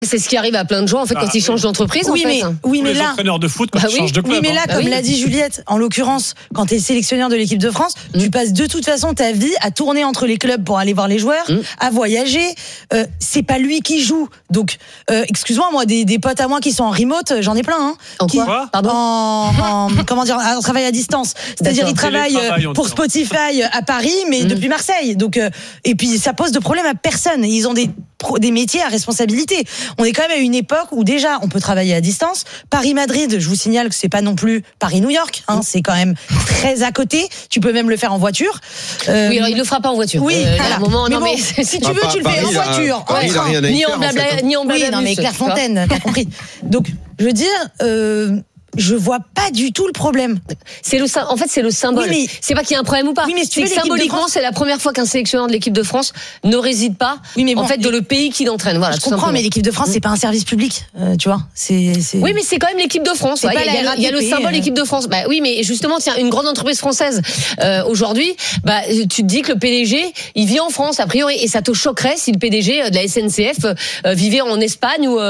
C'est ce qui arrive à plein de gens en fait quand ils changent d'entreprise. Oui, mais les là, entraîneurs de foot quand ils changent de club. Oui, mais là, comme l'a dit Juliette, en l'occurrence, quand tu es sélectionneur de l'équipe de France, tu passes de toute façon ta vie à tourner entre les clubs pour aller voir les joueurs, à voyager. C'est pas lui qui joue. Donc, excuse-moi, moi, des potes à moi qui sont en remote, j'en ai plein. Hein, en quoi Pardon. Comment dire, en travail à distance. C'est-à-dire, ils travaillent pour Spotify à Paris, mais depuis Marseille. Donc, et puis, ça pose de problème à personne. Ils ont des métiers à responsabilité. On est quand même à une époque où déjà on peut travailler à distance. Paris-Madrid, je vous signale que c'est pas non plus Paris-New York, hein, c'est quand même très à côté. Tu peux même le faire en voiture. Oui, alors il le fera pas en voiture. Oui, à un moment, mais non, bon, mais si tu veux, tu le fais en voiture, en train, ni en blabla, ni en blabla. Oui, non mais Clairefontaine, t'as compris. Donc, je veux dire. Je vois pas du tout le problème. En fait, c'est le symbole. Oui, c'est pas qu'il y a un problème ou pas. Oui, mais c'est que symboliquement, c'est la première fois qu'un sélectionneur de l'équipe de France ne réside pas en fait de le pays qui l'entraîne. Voilà, je comprends, mais l'équipe de France, c'est pas un service public, tu vois. Oui, mais c'est quand même l'équipe de France. Il y a le symbole équipe de France. Bah oui, mais justement, tiens, une grande entreprise française aujourd'hui, tu te dis que le PDG, il vit en France a priori, et ça te choquerait si le PDG de la SNCF vivait en Espagne ou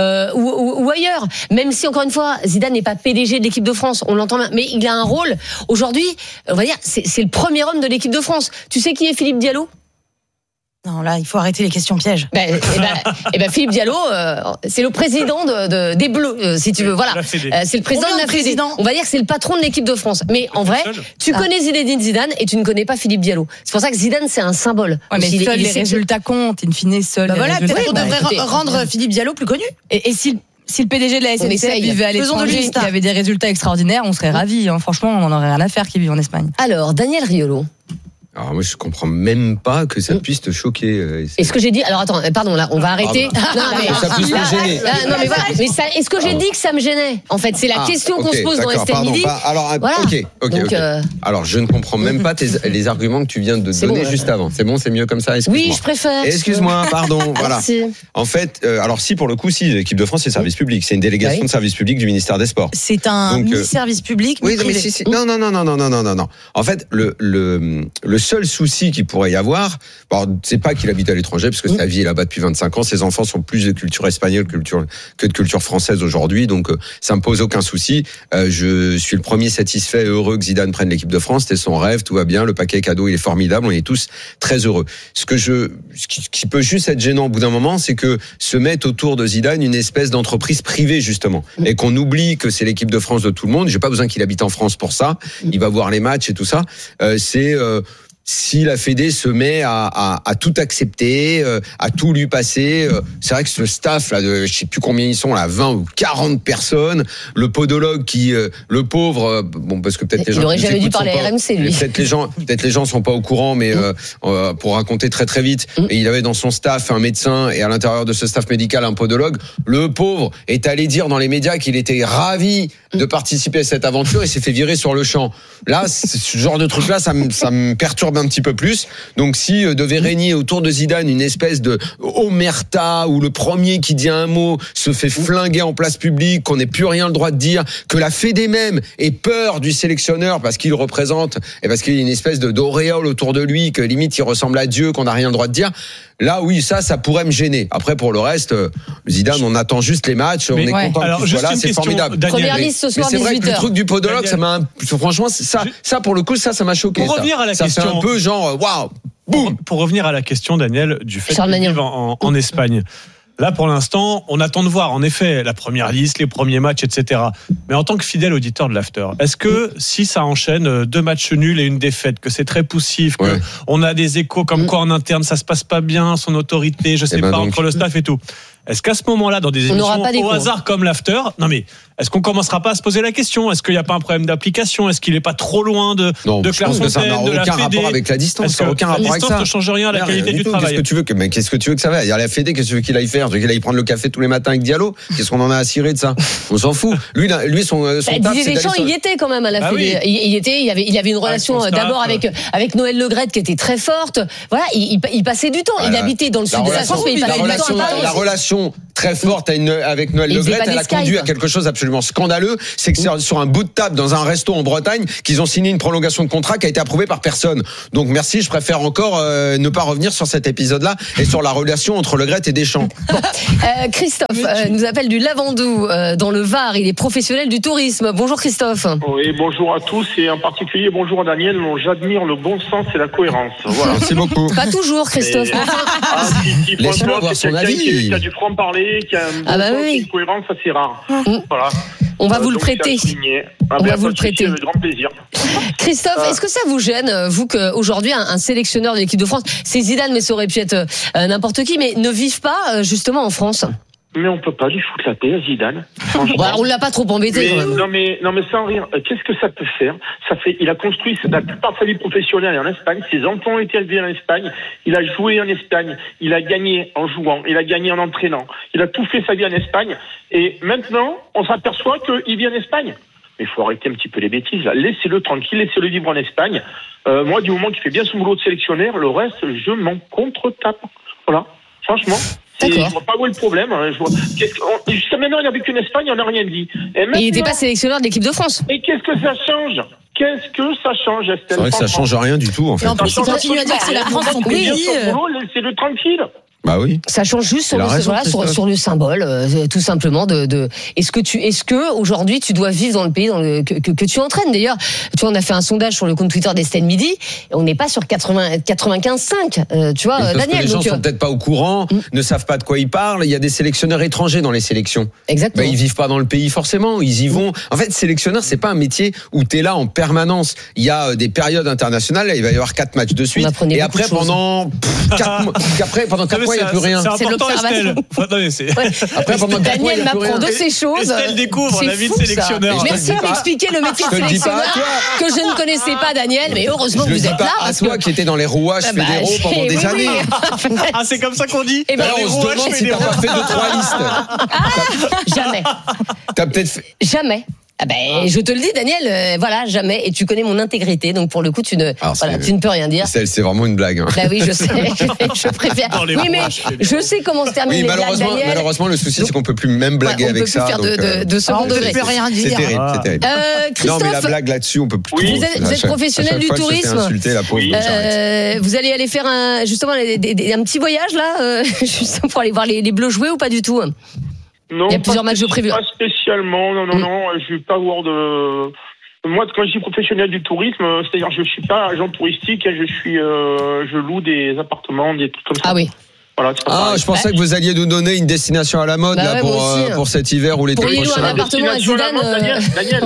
ailleurs. Même si encore une fois, Zidane n'est pas PDG de l'équipe de France, on l'entend bien, mais il a un rôle aujourd'hui, on va dire, c'est le premier homme de l'équipe de France. Tu sais qui est Philippe Diallo ? Non, là, il faut arrêter les questions pièges. Philippe Diallo, c'est le président des Bleus, si tu veux. Voilà, c'est le président de la Fédé. On va dire que c'est le patron de l'équipe de France. Mais en vrai, tu connais Zinedine Zidane et tu ne connais pas Philippe Diallo. C'est pour ça que Zidane, c'est un symbole. Ouais, mais seuls les résultats comptent, in fine, seuls. Voilà, peut-être qu'on devrait rendre Philippe Diallo plus connu. Et si le PDG de la SNCF vivait à l'étranger, qui avait des résultats extraordinaires, on serait ravis. Hein. Franchement, on n'en aurait rien à faire qu'il vive en Espagne. Alors, Daniel Riolo. Alors moi je comprends même pas que ça puisse te choquer. Est-ce que j'ai dit ? Alors attends, pardon, là on va arrêter. Ça puisse me gêner. Non mais voilà, mais est-ce que j'ai dit que ça me gênait ? En fait, c'est la question qu'on se pose dans Estelle Midi. Alors voilà. OK. Alors je ne comprends même pas les arguments que tu viens de donner juste avant. C'est bon, c'est mieux comme ça. Oui, je préfère. Excuse-moi, pardon. Voilà. Merci. En fait, alors si pour le coup, si l'équipe de France c'est service public, c'est une délégation de service public du ministère des Sports. C'est un service public. Oui, mais non. En fait, le seul souci qu'il pourrait y avoir, c'est pas qu'il habite à l'étranger, parce que sa vie est là-bas depuis 25 ans, ses enfants sont plus de culture espagnole que de culture française aujourd'hui, donc ça me pose aucun souci. Je suis le premier satisfait et heureux que Zidane prenne l'équipe de France, c'était son rêve, tout va bien, le paquet cadeau il est formidable, on est tous très heureux. Ce qui peut juste être gênant au bout d'un moment, c'est que se mette autour de Zidane une espèce d'entreprise privée justement, et qu'on oublie que c'est l'équipe de France de tout le monde. J'ai pas besoin qu'il habite en France pour ça, il va voir les matchs et tout ça. Si la Fédé se met à tout accepter, à tout lui passer, c'est vrai que ce staff là, je sais plus combien ils sont là, 20 ou 40 personnes, le podologue qui, le pauvre, parce que peut-être les gens, il aurait jamais dû parler à RMC lui. Peut-être les gens sont pas au courant, mais pour raconter très très vite, et il avait dans son staff un médecin et à l'intérieur de ce staff médical un podologue. Le pauvre est allé dire dans les médias qu'il était ravi de participer à cette aventure et s'est fait virer sur le champ. Là, ce genre de truc là, ça me perturbe un petit peu plus. Donc si devait régner autour de Zidane une espèce de omerta où le premier qui dit un mot se fait flinguer en place publique, qu'on n'ait plus rien le droit de dire, que la Fédé même ait peur du sélectionneur parce qu'il représente et parce qu'il y a une espèce d'auréole autour de lui, que limite il ressemble à Dieu, qu'on n'a rien le droit de dire. Là, oui, ça pourrait me gêner. Après, pour le reste, Zidane, on attend juste les matchs, on est content qu'il soit là, c'est formidable. Première liste ce soir, mais c'est vrai 18h. que le truc du podologue, franchement, ça pour le coup, ça m'a choqué. Pour revenir à la question, ça fait un peu genre, waouh, boum. Pour revenir à la question, Daniel, du fait de vivre en Espagne. Là, pour l'instant, on attend de voir, en effet, la première liste, les premiers matchs, etc. Mais en tant que fidèle auditeur de l'After, est-ce que si ça enchaîne 2 matchs nuls et une défaite, que c'est très poussif, que on a des échos comme quoi en interne ça se passe pas bien, son autorité, je sais pas, entre le staff et tout, est-ce qu'à ce moment-là, dans des émissions au hasard comme l'After, non mais est-ce qu'on commencera pas à se poser la question ? Est-ce qu'il n'y a pas un problème d'application ? Est-ce qu'il n'est pas trop loin de Clairefontaine, de la Fédé ? Ça n'a aucun rapport avec la distance. Ça n'a aucun rapport avec ça. La distance ne change rien à la qualité du travail. Qu'est-ce que tu veux que ça va ? Il y a la Fédé, qu'est-ce que tu veux qu'il aille faire ? Tu veux qu'il aille prendre le café tous les matins avec Diallo ? Qu'est-ce qu'on en a à cirer de ça ? On s'en fout. Lui, son taf, Didier Deschamps, il y était quand même à la Fédé. Il avait une relation d'abord avec Noël Le Graët qui était très forte. Voilà, il passait du temps. Il habitait dans le sud de la France, mais il passait du temps à Paris. La relation très forte avec Noël Le Graët. Elle a conduit à quelque chose d'absolument scandaleux. C'est que c'est sur un bout de table dans un resto en Bretagne qu'ils ont signé une prolongation de contrat qui a été approuvée par personne. Donc merci, je préfère encore ne pas revenir sur cet épisode-là et sur la relation entre Le Graët et Deschamps. Christophe nous appelle du Lavandou dans le Var. Il est professionnel du tourisme. Bonjour Christophe. Oui, bonjour à tous et en particulier bonjour à Daniel. J'admire le bon sens et la cohérence. Voilà. Merci beaucoup. Pas toujours Christophe. Laisse-le avoir son avis. Qui a du franc-parler, qui a une cohérence assez rare. Voilà. On va vous le prêter. On va vous le prêter. Avec grand plaisir. Christophe, est-ce que ça vous gêne, vous, qu'aujourd'hui, un sélectionneur de l'équipe de France, c'est Zidane, mais ça aurait pu être n'importe qui, mais ne vive pas justement en France? Mais on peut pas lui foutre la paix à Zidane. On l'a pas trop embêté. Non mais sans rire. Qu'est-ce que ça peut faire? Il a construit la plupart de sa vie professionnelle en Espagne. Ses enfants ont été élevés en Espagne. Il a joué en Espagne. Il a gagné en jouant. Il a gagné en entraînant. Il a tout fait sa vie en Espagne. Et maintenant, on s'aperçoit qu'il vit en Espagne. Mais il faut arrêter un petit peu les bêtises, là. Laissez-le tranquille, laissez-le vivre en Espagne. Moi, du moment qu'il fait bien son boulot de sélectionneur, le reste, je m'en contre-tape. Voilà. Franchement. Je vois pas où est le problème. Jusqu'à maintenant, il n'y avait qu'une Espagne, on n'a rien dit. Et il n'était pas sélectionneur de l'équipe de France. Et qu'est-ce que ça change? Qu'est-ce que ça change, Estelle? C'est vrai que ça change rien du tout, en fait. Et en plus, il continue à dire que c'est la France, son pays. Laissez-le tranquille. Bah oui. Ça change juste sur le symbole, tout simplement est-ce que aujourd'hui tu dois vivre dans le pays que tu entraînes? D'ailleurs, tu vois, on a fait un sondage sur le compte Twitter d'Estelle Midi, et on n'est pas sur 95-5, tu vois, Daniel. Les gens sont peut-être pas au courant, ne savent pas de quoi ils parlent. Il y a des sélectionneurs étrangers dans les sélections. Exactement. Ils vivent pas dans le pays forcément, ils y vont. En fait, sélectionneur, c'est pas un métier où t'es là en permanence. Il y a des périodes internationales, là, il va y avoir 4 matchs de suite, et après pendant 4 mois, il n'y a plus rien. C'est l'observation. Après, pendant Daniel m'apprend de ces choses. Estelle découvre la vie de sélectionneur. Merci d'expliquer le métier de sélectionneur que je ne connaissais pas, Daniel, mais heureusement que vous êtes là. À toi qui étais dans les rouages fédéraux pendant des années. Ah, c'est comme ça qu'on dit? On se demande si t'as pas fait 2-3 listes. Jamais. T'as peut-être fait. Jamais. Je te le dis, Daniel, voilà, jamais. Et tu connais mon intégrité, donc pour le coup, tu ne peux rien dire. C'est vraiment une blague. Hein. Bah oui, je sais. Je préfère. Oui, mais je sais comment se termine les blagues, Daniel. Malheureusement, le souci, c'est qu'on peut plus même blaguer avec ça. On peut plus faire de second degré. On peut plus rien dire. C'est terrible, c'est terrible. Christophe, non, mais la blague là-dessus, on peut plus. Oui. Vous êtes professionnel du tourisme. Vous allez aller faire un petit voyage là, juste pour aller voir les Bleus jouer ou pas du tout? Non, il y a plusieurs matchs prévus. Pas spécialement, non. Je vais pas voir de. Moi, quand je dis professionnel du tourisme, c'est-à-dire je suis pas agent touristique, je loue des appartements, des trucs comme ça. Ah oui. Voilà, je pensais que vous alliez nous donner une destination à la mode pour cet hiver ou l'été prochain. Pour un appartement à Zidane, Daniel,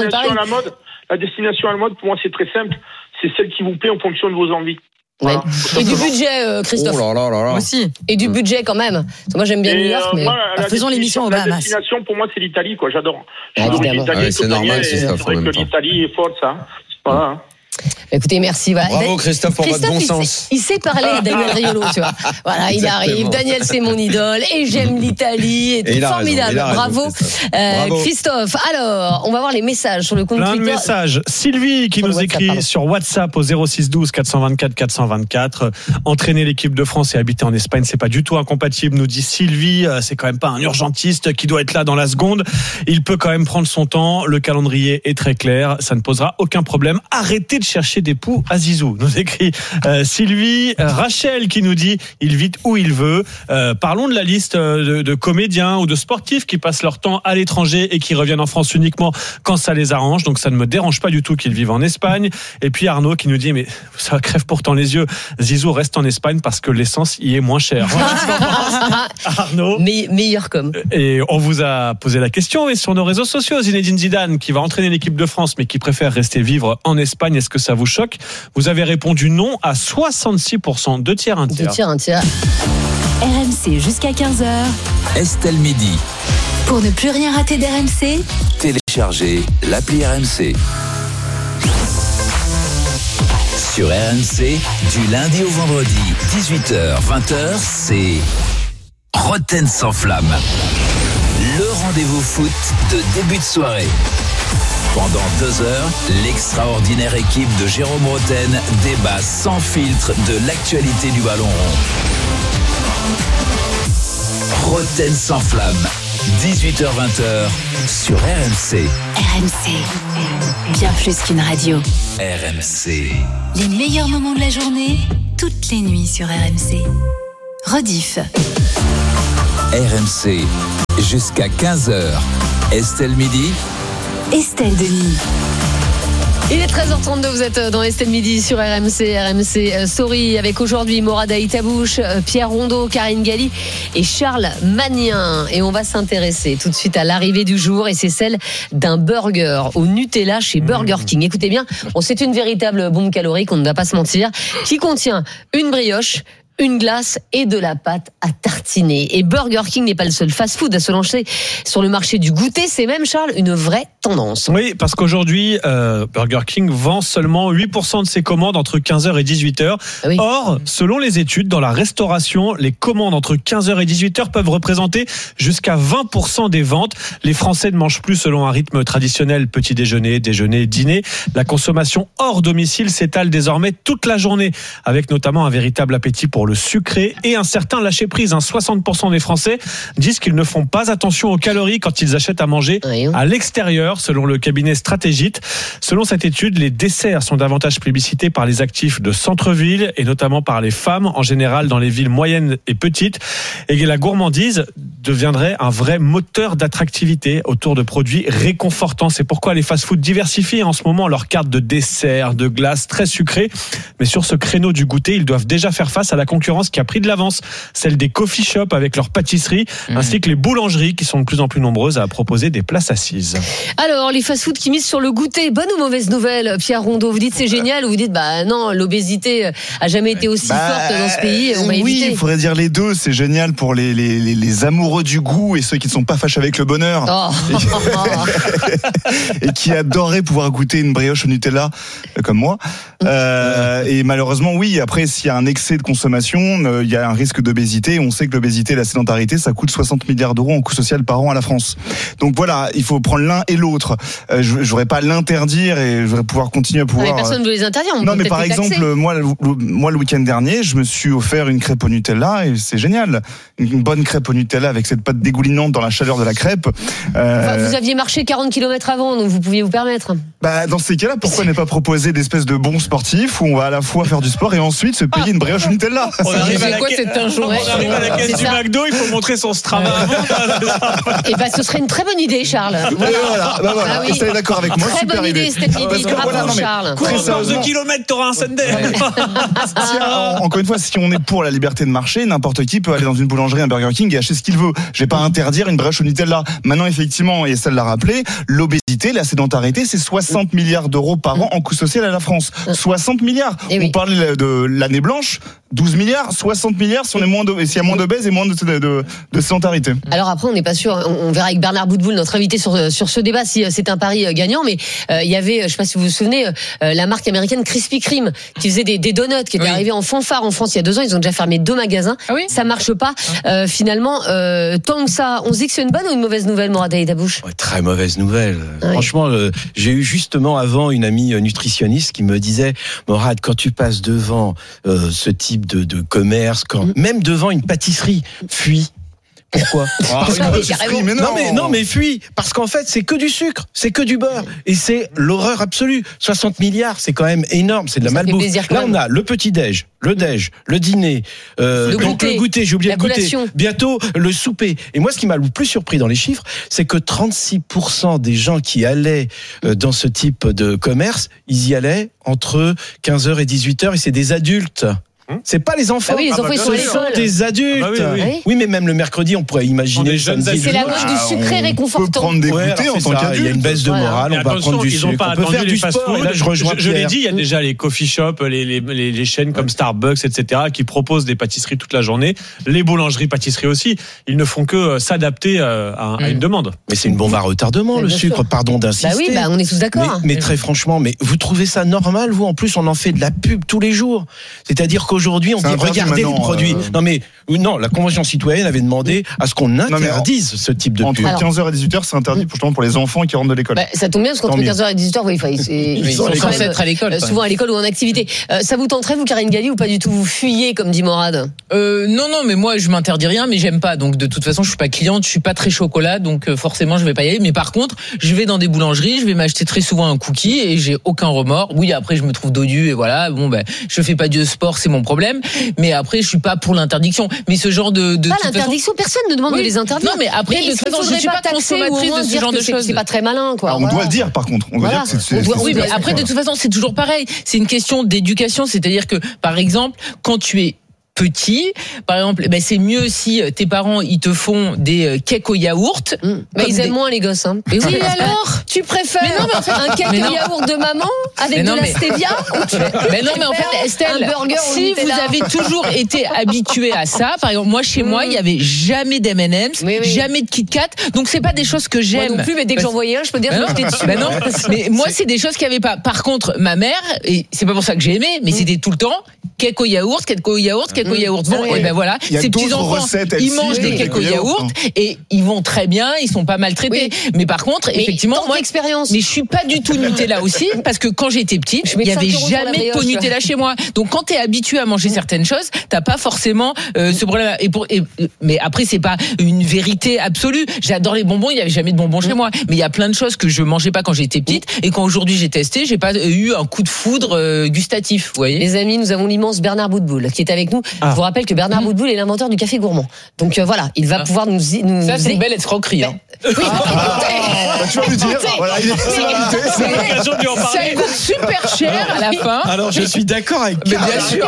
la destination à la mode, pour moi, c'est très simple. C'est celle qui vous plaît en fonction de vos envies. Voilà. Et du budget, Christophe. Oh là. Aussi. Et du budget quand même. Moi j'aime bien New York, mais faisons l'émission au Bahamas. La destination pour moi c'est l'Italie, quoi. J'adore. C'est normal, c'est vrai que l'Italie est forte, ça. Voilà. Écoutez, merci. Voilà. Bravo Christophe pour votre bon sens. Il sait parler à Daniel Riolo, tu vois. Voilà, il arrive. Daniel, c'est mon idole et j'aime l'Italie. Et formidable. Bravo, Christophe. Alors, on va voir les messages sur le compte Twitter. Plein de messages. Sylvie qui nous écrit sur WhatsApp au 06 12 424 424. Entraîner l'équipe de France et habiter en Espagne, c'est pas du tout incompatible, nous dit Sylvie. C'est quand même pas un urgentiste qui doit être là dans la seconde. Il peut quand même prendre son temps. Le calendrier est très clair. Ça ne posera aucun problème. Arrêtez de chercher des poux à Zizou, nous écrit Sylvie. Rachel qui nous dit il vit où il veut. Parlons de la liste de comédiens ou de sportifs qui passent leur temps à l'étranger et qui reviennent en France uniquement quand ça les arrange, donc ça ne me dérange pas du tout qu'ils vivent en Espagne. Et puis Arnaud qui nous dit mais ça crève pourtant les yeux, Zizou reste en Espagne parce que l'essence y est moins chère. Arnaud, meilleur comme. Et on vous a posé la question et sur nos réseaux sociaux, Zinedine Zidane qui va entraîner l'équipe de France mais qui préfère rester vivre en Espagne, est-ce que ça vous choque? Vous avez répondu non à 66%, 2 tiers, 1 tiers. 2 tiers, 1 tiers. RMC jusqu'à 15h. Estelle Midi. Pour ne plus rien rater d'RMC, téléchargez l'appli RMC. Sur RMC, du lundi au vendredi, 18h, 20h, c'est Roten sans flamme. Le rendez-vous foot de début de soirée. Pendant 2 heures, l'extraordinaire équipe de Jérôme Roten débat sans filtre de l'actualité du ballon rond. Rotten sans flamme. 18h-20h sur RMC. RMC, bien plus qu'une radio. RMC. Les meilleurs moments de la journée, toutes les nuits sur RMC. Rediff. RMC, jusqu'à 15h. Estelle Midi. Estelle Denis. Il est 13h32, vous êtes dans Estelle Midi sur RMC Story avec aujourd'hui Morad Aïtabouche, Pierre Rondeau, Karine Galli et Charles Magnin. Et on va s'intéresser tout de suite à l'arrivée du jour et c'est celle d'un burger au Nutella chez Burger King. Écoutez bien, c'est une véritable bombe calorique, on ne va pas se mentir, qui contient une brioche, une glace et de la pâte à tartiner. Et Burger King n'est pas le seul fast-food à se lancer sur le marché du goûter. C'est même, Charles, une vraie tendance. Oui, parce qu'aujourd'hui, Burger King vend seulement 8% de ses commandes entre 15h et 18h. Oui. Or, selon les études, dans la restauration, les commandes entre 15h et 18h peuvent représenter jusqu'à 20% des ventes. Les Français ne mangent plus selon un rythme traditionnel, petit déjeuner, déjeuner, dîner. La consommation hors domicile s'étale désormais toute la journée, avec notamment un véritable appétit pour le sucré et un certain lâcher-prise. 60% des Français disent qu'ils ne font pas attention aux calories quand ils achètent à manger à l'extérieur, selon le cabinet Stratégite. Selon cette étude, les desserts sont davantage plébiscités par les actifs de centre-ville et notamment par les femmes, en général dans les villes moyennes et petites. Et la gourmandise deviendrait un vrai moteur d'attractivité autour de produits réconfortants. C'est pourquoi les fast-foods diversifient en ce moment leur carte de desserts, de glaces très sucrées. Mais sur ce créneau du goûter, ils doivent déjà faire face à la concurrence qui a pris de l'avance, celle des coffee shops avec leurs pâtisseries, ainsi que les boulangeries qui sont de plus en plus nombreuses à proposer des places assises. Alors, les fast-foods qui misent sur le goûter, bonne ou mauvaise nouvelle, Pierre Rondeau? Vous dites c'est génial ou vous dites non, l'obésité a jamais été aussi forte dans ce pays, on va éviter? Oui, il faudrait dire les deux, c'est génial pour les amoureux du goût et ceux qui ne sont pas fâchés avec le bonheur et qui adoreraient pouvoir goûter une brioche au Nutella comme moi. Et malheureusement, oui, après s'il y a un excès de consommation, il y a un risque d'obésité. On sait que l'obésité et la sédentarité, ça coûte 60 milliards d'euros en coût social par an à la France. Donc voilà, il faut prendre l'un et l'autre. Je voudrais pas l'interdire et je voudrais pouvoir continuer à pouvoir. Mais personne ne veut les interdire. Non, mais par exemple, moi, le week-end dernier, je me suis offert une crêpe au Nutella et c'est génial. Une bonne crêpe au Nutella avec cette pâte dégoulinante dans la chaleur de la crêpe. Vous aviez marché 40 km avant, donc vous pouviez vous permettre. Dans ces cas-là, pourquoi ne pas proposer d'espèces de bons sportifs où on va à la fois faire du sport et ensuite se payer une brioche au Nutella? On arrive à la caisse du McDo, il faut montrer son Strava avant. Et ce serait une très bonne idée, Charles. Voilà. Ah oui. Vous êtes d'accord avec moi? Très bonne idée, c'était une idée. Bravo, Charles. Cours 14 kilomètres, t'auras un Sunday. Encore une fois, si on est pour la liberté de marché, n'importe qui peut aller dans une boulangerie, un Burger King et acheter ce qu'il veut. Je vais pas interdire une brioche au Nutella. Maintenant, effectivement, et ça l'a rappelé, l'obésité, la sédentarité, c'est 60 milliards d'euros par an en coût social à la France. 60 milliards. On parle de l'année blanche, 12 milliards, 60 milliards s'il y a moins d'obèses et moins de sédentarité. Alors après, on n'est pas sûr. On verra avec Bernard Boutboul, notre invité sur ce débat, si c'est un pari gagnant. Mais il y avait, je ne sais pas si vous vous souvenez, la marque américaine Krispy Kreme qui faisait des donuts, qui était arrivée en fanfare en France il y a 2 ans. Ils ont déjà fermé 2 magasins. Ça marche pas. Finalement, tant que ça, on se dit que c'est une bonne ou une mauvaise nouvelle, Morad Aïtabouche? Très mauvaise nouvelle. Franchement, j'ai eu justement avant une amie nutritionniste qui me disait, Morad, quand tu passes devant ce type de commerce, même devant une pâtisserie, fuis. Pourquoi? Mais fuis, parce qu'en fait c'est que du sucre, c'est que du beurre et c'est l'horreur absolue. 60 milliards, c'est quand même énorme, c'est de la malbouffe. Là on a le petit-déj, le déj, le dîner, le goûter, j'ai oublié le goûter. Bientôt le souper. Et moi ce qui m'a le plus surpris dans les chiffres, c'est que 36% des gens qui allaient dans ce type de commerce, ils y allaient entre 15h et 18h et c'est des adultes. C'est pas les enfants. Les enfants ils sont des adultes. Oui, mais même le mercredi, on pourrait imaginer. C'est la mode du sucré réconfortant. On peut prendre des goûters en tant qu'adulte. Il y a une baisse de morale. On va prendre du sucre. On peut faire du sport. Je l'ai dit, il y a déjà les coffee shops, les chaînes comme Starbucks, etc., qui proposent des pâtisseries toute la journée. Les boulangeries, pâtisseries aussi. Ils ne font que s'adapter à une demande. Mais c'est une bombe à retardement, le sucre. Pardon d'insister. On est tous d'accord. Mais très franchement, mais vous trouvez ça normal, vous? En plus, on en fait de la pub tous les jours. C'est-à-dire que qu'aujourd'hui on dit regardez les produits. Non, la Convention citoyenne avait demandé à ce qu'on interdise ce type de pub. Entre 15h et 18h, c'est interdit pour les enfants qui rentrent de l'école. Ça tombe bien parce qu'entre 15h et 18h, ils sont censés être à l'école. Souvent à l'école ou en activité. Ça vous tenterait, vous, Karine Galli, ou pas du tout? Vous fuyez, comme dit Morad? Non, mais moi je m'interdis rien, mais j'aime pas. Donc de toute façon, je suis pas cliente, je suis pas très chocolat, donc forcément je vais pas y aller. Mais par contre, je vais dans des boulangeries, je vais m'acheter très souvent un cookie et j'ai aucun remords. Oui, après je me trouve dodu et voilà. Je fais pas de sport, c'est mon problème. Mais après, je suis pas pour l'interdiction. Mais ce genre de pas l'interdiction, personne ne demande de les interdire. Non, mais après, de toute façon, je suis pas consommatrice de ce genre de choses. C'est pas très malin, quoi. On doit le dire, par contre. On doit dire que c'est oui, mais après, de toute façon, c'est toujours pareil. C'est une question d'éducation. C'est-à-dire que, par exemple, quand tu es petit, par exemple, c'est mieux si tes parents ils te font des cakes au yaourt. Ils aiment moins les gosses. Mais oui, alors tu préfères un cake au yaourt de maman avec de la stevia mais en fait, Estelle, si vous avez toujours été habitué à ça, par exemple, moi chez moi il y avait jamais d'M&M's, jamais de Kit Kat, donc c'est pas des choses que j'aime. Moi non plus, mais dès que j'en voyais un, je peux dire que j'étais dessus. Non, mais moi c'est des choses qu'il y avait pas. Par contre, ma mère, et c'est pas pour ça que j'ai aimé, mais c'était tout le temps cake au yaourt. Bon, et voilà, ces petits enfants, ils mangent des cakes au yaourt et ils vont très bien, ils sont pas maltraités. Mais par contre, effectivement, moi, mais je suis pas du tout Nutella aussi, parce que quand j'étais petite, il y avait jamais de pot Nutella chez moi. Donc quand t'es habitué à manger certaines choses, t'as pas forcément ce problème. Mais après, c'est pas une vérité absolue. J'adore les bonbons, il y avait jamais de bonbons chez moi. Mais il y a plein de choses que je mangeais pas quand j'étais petite, et quand aujourd'hui j'ai testé, j'ai pas eu un coup de foudre gustatif. Vous voyez. Les amis, nous avons l'immense Bernard Boutboul qui est avec nous. Je vous rappelle que Bernard Boutboul est l'inventeur du café gourmand. Donc voilà, il va pouvoir nous ça, c'est une belle escroquerie. Oui, tu vas lui dire. Voilà, c'est l'occasion de lui en parler. Ça coûte super cher à la fin. Alors je suis d'accord avec. Mais bien sûr.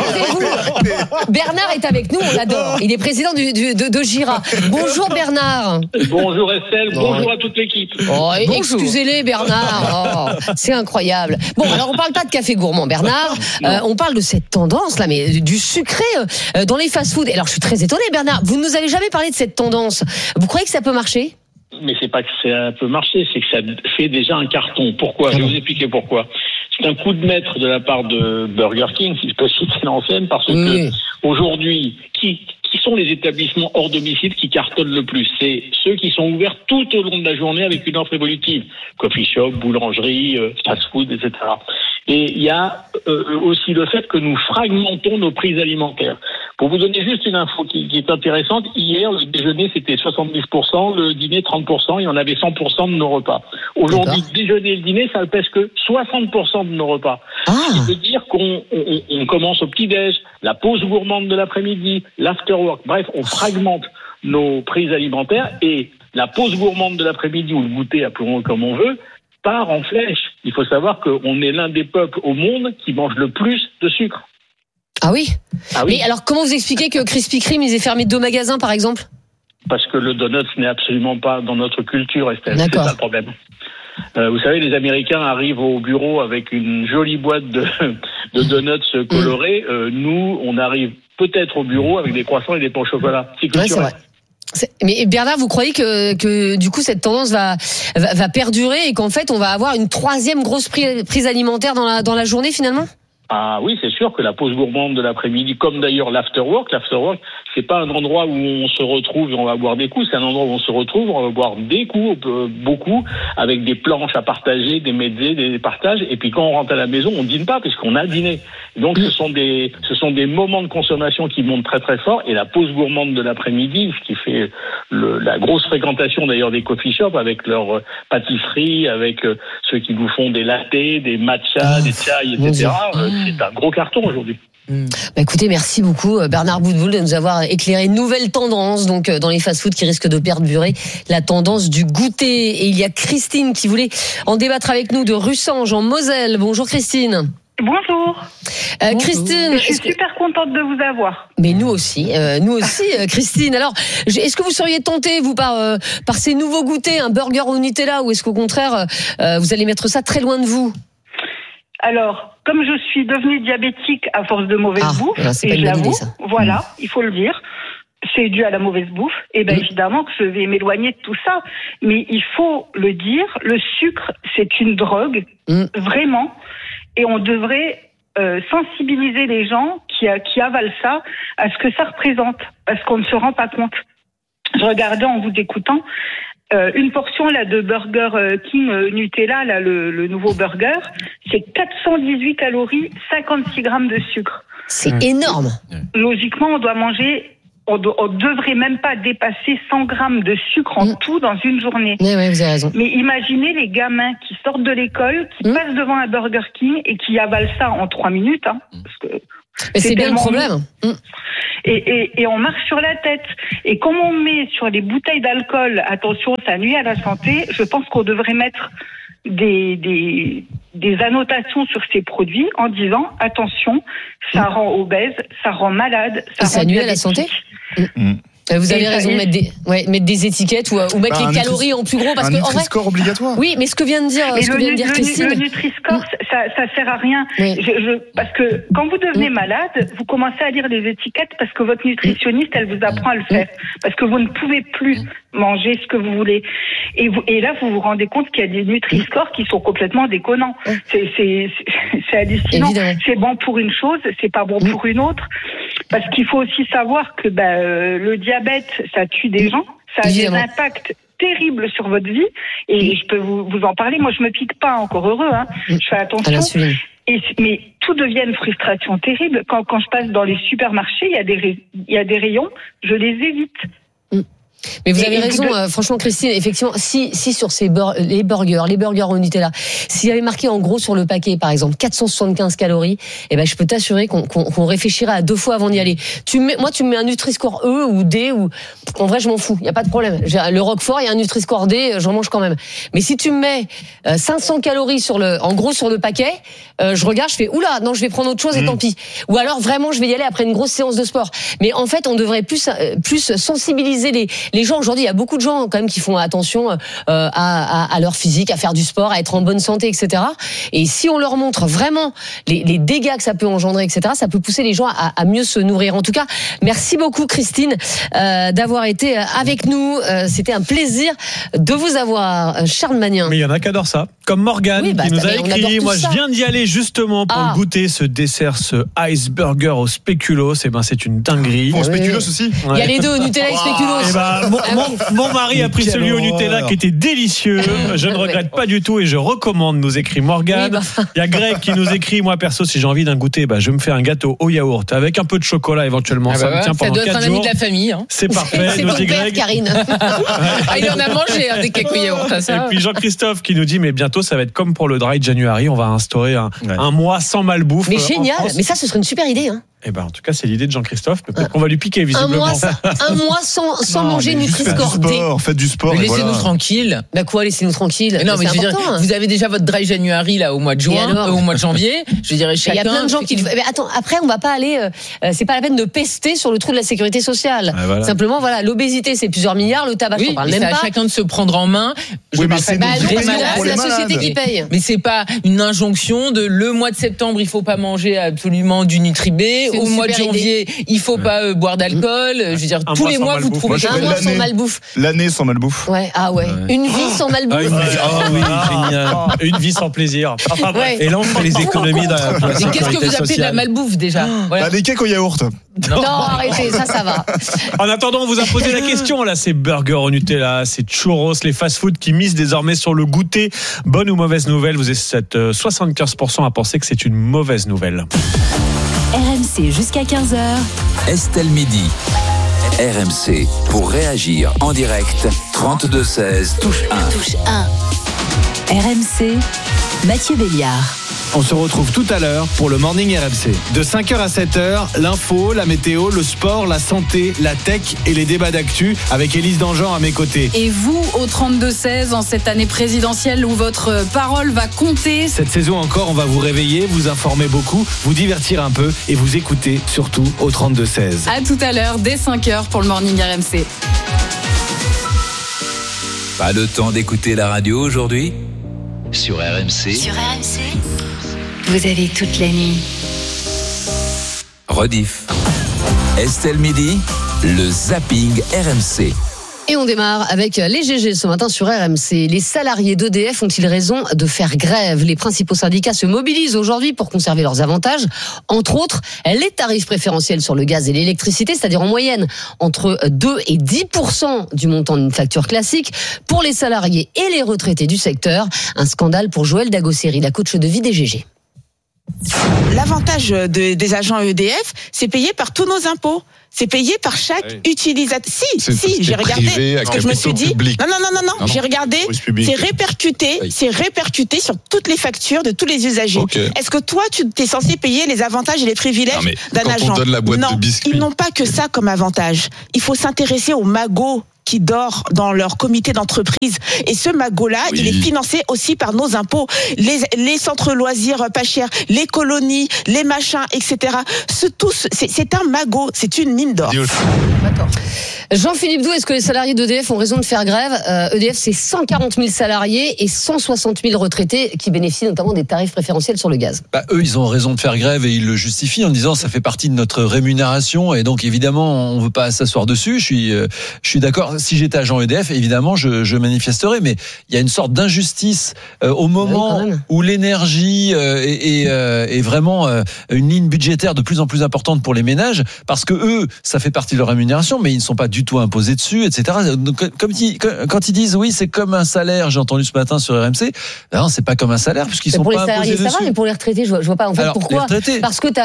Bernard est avec nous, on l'adore. Il est président de Gira. Bonjour Bernard. Bonjour Estelle. Bonjour à toute l'équipe. Excusez-les Bernard. C'est incroyable. Bon, alors on parle pas de café gourmand, Bernard. On parle de cette tendance là, mais du sucré dans les fast-food. Alors je suis très étonnée, Bernard. Vous ne nous avez jamais parlé de cette tendance. Vous croyez que ça peut marcher? Mais c'est pas que ça peut marcher, c'est que ça fait déjà un carton. Pourquoi? Je vais vous expliquer pourquoi. C'est un coup de maître de la part de Burger King, si je peux citer l'enseigne, parce que aujourd'hui, qui sont les établissements hors domicile qui cartonnent le plus? C'est ceux qui sont ouverts tout au long de la journée avec une offre évolutive. Coffee shop, boulangerie, fast-food, etc. Et il y a aussi le fait que nous fragmentons nos prix alimentaires. Pour vous donner juste une info qui est intéressante, hier, le déjeuner, c'était 70%, le dîner, 30%, et on avait 100% de nos repas. Aujourd'hui, le déjeuner et le dîner, ça ne pèse que 60% de nos repas. Ce qui veut dire qu'on commence au petit-déj, la pause gourmande de l'après-midi, l'after-work. Bref, on fragmente nos prix alimentaires, et la pause gourmande de l'après-midi, ou le goûter, appelons-le comme on veut, part en flèche. Il faut savoir qu'on est l'un des peuples au monde qui mange le plus de sucre. Ah oui. Mais alors, comment vous expliquez que Krispy Kreme, ils aient fermé 2 magasins, par exemple? Parce que le donut n'est absolument pas dans notre culture, Estelle. C'est ça le problème. Vous savez, les Américains arrivent au bureau avec une jolie boîte de donuts colorés. Nous, on arrive peut-être au bureau avec des croissants et des pains au chocolat. C'est culturel. C'est vrai. Mais Bernard, vous croyez que du coup cette tendance va perdurer et qu'en fait on va avoir une 3e grosse prise alimentaire dans la journée finalement? Ah oui, c'est sûr que la pause gourmande de l'après-midi, comme d'ailleurs l'afterwork, c'est pas un endroit où on se retrouve et on va boire des coups, c'est un endroit où on se retrouve, on va boire des coups, beaucoup, avec des planches à partager, des mezzés, des partages, et puis quand on rentre à la maison, on dîne pas puisqu'on a dîné. Donc ce sont des moments de consommation qui montent très très fort, et la pause gourmande de l'après-midi, ce qui fait la grosse fréquentation d'ailleurs des coffee shops avec leurs pâtisseries, avec ceux qui vous font des lattés, des matchas, des chai, etc. C'est un gros carton aujourd'hui. Écoutez, merci beaucoup Bernard Boutboul de nous avoir éclairé une nouvelle tendance donc dans les fast-foods qui risque de perdurer, la tendance du goûter. Et il y a Christine qui voulait en débattre avec nous de Russange en Moselle. Bonjour Christine. Bonjour. Christine, je suis super contente de vous avoir. Mais nous aussi, Christine. Alors, est-ce que vous seriez tentée, vous, par ces nouveaux goûters, un burger au Nutella, ou est-ce qu'au contraire, vous allez mettre ça très loin de vous? Alors, comme je suis devenue diabétique à force de mauvaise bouffe, et je l'avoue, voilà, il faut le dire, c'est dû à la mauvaise bouffe, et bien évidemment que je vais m'éloigner de tout ça. Mais il faut le dire, le sucre, c'est une drogue, vraiment, et on devrait sensibiliser les gens qui avalent ça à ce que ça représente, parce qu'on ne se rend pas compte. Je regardais en vous écoutant une portion là de Burger King Nutella, là le nouveau burger, c'est 418 calories, 56 grammes de sucre. C'est énorme. Logiquement, on devrait même pas dépasser 100 grammes de sucre en tout dans une journée. Oui, vous avez raison. Mais imaginez les gamins qui sortent de l'école, qui passent devant un Burger King et qui avalent ça en 3 minutes, hein, parce que mais c'est bien le problème. Et on marche sur la tête. Et comme on met sur les bouteilles d'alcool, attention, ça nuit à la santé, je pense qu'on devrait mettre des annotations sur ces produits en disant attention, ça rend obèse, ça rend malade, ça nuit à la santé. Vous avez raison, mettre des étiquettes ou mettre les calories en plus gros, parce que en vrai, score obligatoire. Oui, mais ce que vient de dire Christine, le Nutri-Score, ça sert à rien. Oui. Parce que quand vous devenez malade, vous commencez à lire les étiquettes parce que votre nutritionniste, elle vous apprend à le faire, parce que vous ne pouvez plus manger ce que vous voulez. Et là, vous vous rendez compte qu'il y a des Nutri-Scores qui sont complètement déconnants. C'est hallucinant. Évidemment. C'est bon pour une chose, c'est pas bon pour une autre. Parce qu'il faut aussi savoir que le diabète, ça tue des gens, ça a des impacts terribles sur votre vie. Et je peux vous en parler. Moi, je me pique pas, encore heureux. Hein. Je fais attention. Mais tout devient une frustration terrible. Quand je passe dans les supermarchés, il y a des rayons, je les évite. Mais vous avez raison, franchement, Christine, effectivement, si sur les burgers au Nutella, s'il y avait marqué en gros sur le paquet, par exemple, 475 calories, je peux t'assurer qu'on réfléchirait à 2 fois avant d'y aller. Tu me mets un Nutri-Score E ou D, ou, en vrai, je m'en fous, il y a pas de problème. Le Roquefort, il y a un Nutri-Score D, j'en mange quand même. Mais si tu me mets 500 calories en gros sur le paquet, je regarde, je fais, oula, non, je vais prendre autre chose et tant pis. Ou alors, vraiment, je vais y aller après une grosse séance de sport. Mais en fait, on devrait plus sensibiliser les gens. Aujourd'hui, il y a beaucoup de gens quand même qui font attention à leur physique, à faire du sport, à être en bonne santé, etc. Et si on leur montre vraiment les dégâts que ça peut engendrer, etc., ça peut pousser les gens à mieux se nourrir. En tout cas, merci beaucoup Christine d'avoir été avec nous. C'était un plaisir de vous avoir, Charles Magnin. Mais il y en a qui adorent ça, comme Morgane qui nous a écrit. Moi, je viens d'y aller justement pour le goûter, ce dessert, ce ice burger au spéculoos. C'est une dinguerie. Au spéculoos aussi. Il y a les deux, Nutella et spéculoos. Mon mari a pris celui au Nutella qui était délicieux. Je ne regrette pas du tout et je recommande, nous écrit Morgane. Il y a Greg qui nous écrit, moi perso, si j'ai envie d'un goûter, je me fais un gâteau au yaourt avec un peu de chocolat éventuellement. Ça me tient pendant 4 jours. Ça doit être un ami de la famille. Hein. C'est parfait, nous dit Greg. Karine. Il en a mangé des cakes au yaourt. Et puis Jean-Christophe qui nous dit, mais bientôt ça va être comme pour le Dry January, on va instaurer un mois sans malbouffe. Mais génial, mais ça ce serait une super idée. Hein. En tout cas, c'est l'idée de Jean-Christophe. Peut-être qu'on va lui piquer, visiblement. Un mois sans manger Nutri-Score D. Faites du sport. Mais laissez-nous tranquilles. Quoi, laissez-nous tranquilles? Non, mais je veux dire, vous avez déjà votre Dry January, là, au mois de juin, au mois de janvier. Je dirais chacun. Il y a plein de gens qui mais attends, après, on va pas aller, c'est pas la peine de pester sur le trou de la sécurité sociale. Simplement, l'obésité, c'est plusieurs milliards, le tabac, on parle même pas. C'est à chacun de se prendre en main. C'est la société qui paye. Mais c'est pas une injonction de le mois de septembre, il faut pas manger absolument du Nutri-B. Au mois de janvier, il faut pas boire d'alcool. Je veux dire, tous les mois, vous trouvez un mois sans malbouffe. L'année sans malbouffe. Une vie sans malbouffe. Génial. Une vie sans plaisir. Et là, on fait les économies de la Mais qu'est-ce que vous appelez de la malbouffe déjà? Des cakes au yaourt. Non, arrêtez, ça va. En attendant, on vous a posé la question. Là, c'est burger au Nutella, c'est churros, les fast-food qui misent désormais sur le goûter. Bonne ou mauvaise nouvelle? Vous êtes 75% à penser que c'est une mauvaise nouvelle. RMC jusqu'à 15h. Estelle Midi. RMC pour réagir en direct. 32-16, touche 1. Touche 1. RMC, Mathieu Béliard. On se retrouve tout à l'heure pour le Morning RMC. De 5h à 7h, l'info, la météo, le sport, la santé, la tech et les débats d'actu avec Élise Dangean à mes côtés. Et vous, au 32-16, en cette année présidentielle où votre parole va compter. Cette saison encore, on va vous réveiller, vous informer beaucoup, vous divertir un peu et vous écouter surtout au 32-16. À tout à l'heure, dès 5h pour le Morning RMC. Pas le temps d'écouter la radio aujourd'hui? Sur RMC. Sur RMC, vous avez toute la nuit. Rediff. Estelle Midi, le zapping RMC. Et on démarre avec les GG ce matin sur RMC. Les salariés d'EDF ont-ils raison de faire grève ? Les principaux syndicats se mobilisent aujourd'hui pour conserver leurs avantages. Entre autres, les tarifs préférentiels sur le gaz et l'électricité, c'est-à-dire en moyenne entre 2 et 10% du montant d'une facture classique pour les salariés et les retraités du secteur. Un scandale pour Joëlle Dagosseri, la coach de vie des GG. L'avantage des agents EDF, c'est payé par tous nos impôts. C'est payé par chaque utilisateur. Si, j'ai regardé. Parce que je me suis dit, non, j'ai regardé. C'est répercuté sur toutes les factures de tous les usagers. Okay. Est-ce que toi, tu es censé payer les avantages et les privilèges d'un agent ? On donne la boîte de biscuits. Ils n'ont pas que ça comme avantage. Il faut s'intéresser aux magots qui dort dans leur comité d'entreprise. Et ce magot-là, il est financé aussi par nos impôts. Les centres loisirs pas chers, les colonies, les machins, etc. C'est un magot, c'est une mine d'or. D'accord. Jean-Philippe Doux, est-ce que les salariés d'EDF ont raison de faire grève ? EDF, c'est 140 000 salariés et 160 000 retraités qui bénéficient notamment des tarifs préférentiels sur le gaz. Eux, ils ont raison de faire grève et ils le justifient en disant ça fait partie de notre rémunération et donc évidemment, on ne veut pas s'asseoir dessus. Je suis d'accord. Si j'étais agent EDF, évidemment, je manifesterais, mais il y a une sorte d'injustice au moment où l'énergie est vraiment une ligne budgétaire de plus en plus importante pour les ménages, parce que eux, ça fait partie de leur rémunération, mais ils ne sont pas du tout imposés dessus, etc. Donc, quand ils disent oui, c'est comme un salaire, j'ai entendu ce matin sur RMC, non, c'est pas comme un salaire, puisqu'ils sont pas imposés dessus. Pour les salariés, ça va, mais pour les retraités, je vois pas. En fait, alors, pourquoi ? Parce que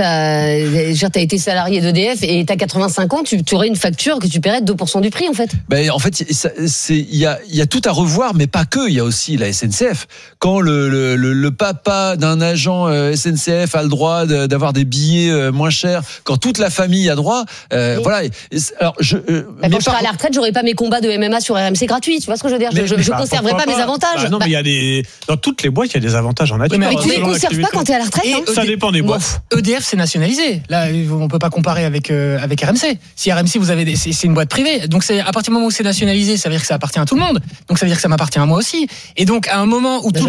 t'as été salarié d'EDF et t'as 85 ans, tu aurais une facture que tu paierais de 2% du prix, en fait. En fait, il y a tout à revoir, mais pas que. Il y a aussi la SNCF. Quand le papa d'un agent SNCF a le droit d'avoir des billets moins chers, quand toute la famille a droit, voilà. Alors, quand je serai à la retraite, j'aurai pas mes combats de MMA sur RMC gratuits. Tu vois ce que je veux dire ? Je conserverai pas mes avantages. Non, mais il y a dans toutes les boîtes, il y a des avantages en nature. Mais tu les conserves pas quand tu es à la retraite. Ça dépend des boîtes. EDF, c'est nationalisé. Là, on peut pas comparer avec RMC. Si RMC, c'est une boîte privée. Donc c'est à partir du moment où c'est nationalisé, ça veut dire que ça appartient à tout le monde. Donc ça veut dire que ça m'appartient à moi aussi. Et donc à un moment où tout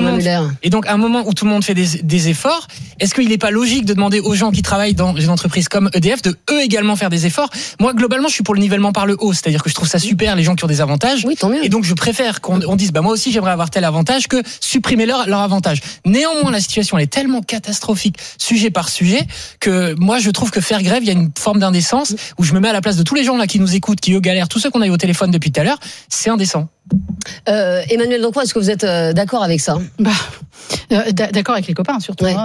le monde fait des efforts, est-ce qu'il n'est pas logique de demander aux gens qui travaillent dans une entreprise comme EDF de eux également faire des efforts ? Moi globalement, je suis pour le nivellement par le haut, c'est-à-dire que je trouve ça super les gens qui ont des avantages. Oui, tant mieux. Et donc je préfère qu'on dise moi aussi j'aimerais avoir tel avantage que supprimer leur avantage. Néanmoins, la situation elle est tellement catastrophique sujet par sujet que moi je trouve que faire grève, il y a une forme d'indécence où je me mets à la place de tous les gens là qui nous écoutent, qui eux galèrent, tous ceux qu'on a eu au téléphone depuis tout à l'heure, c'est indécent. Emmanuel Dancroix, est-ce que vous êtes d'accord avec ça ? D'accord avec les copains surtout. Ouais.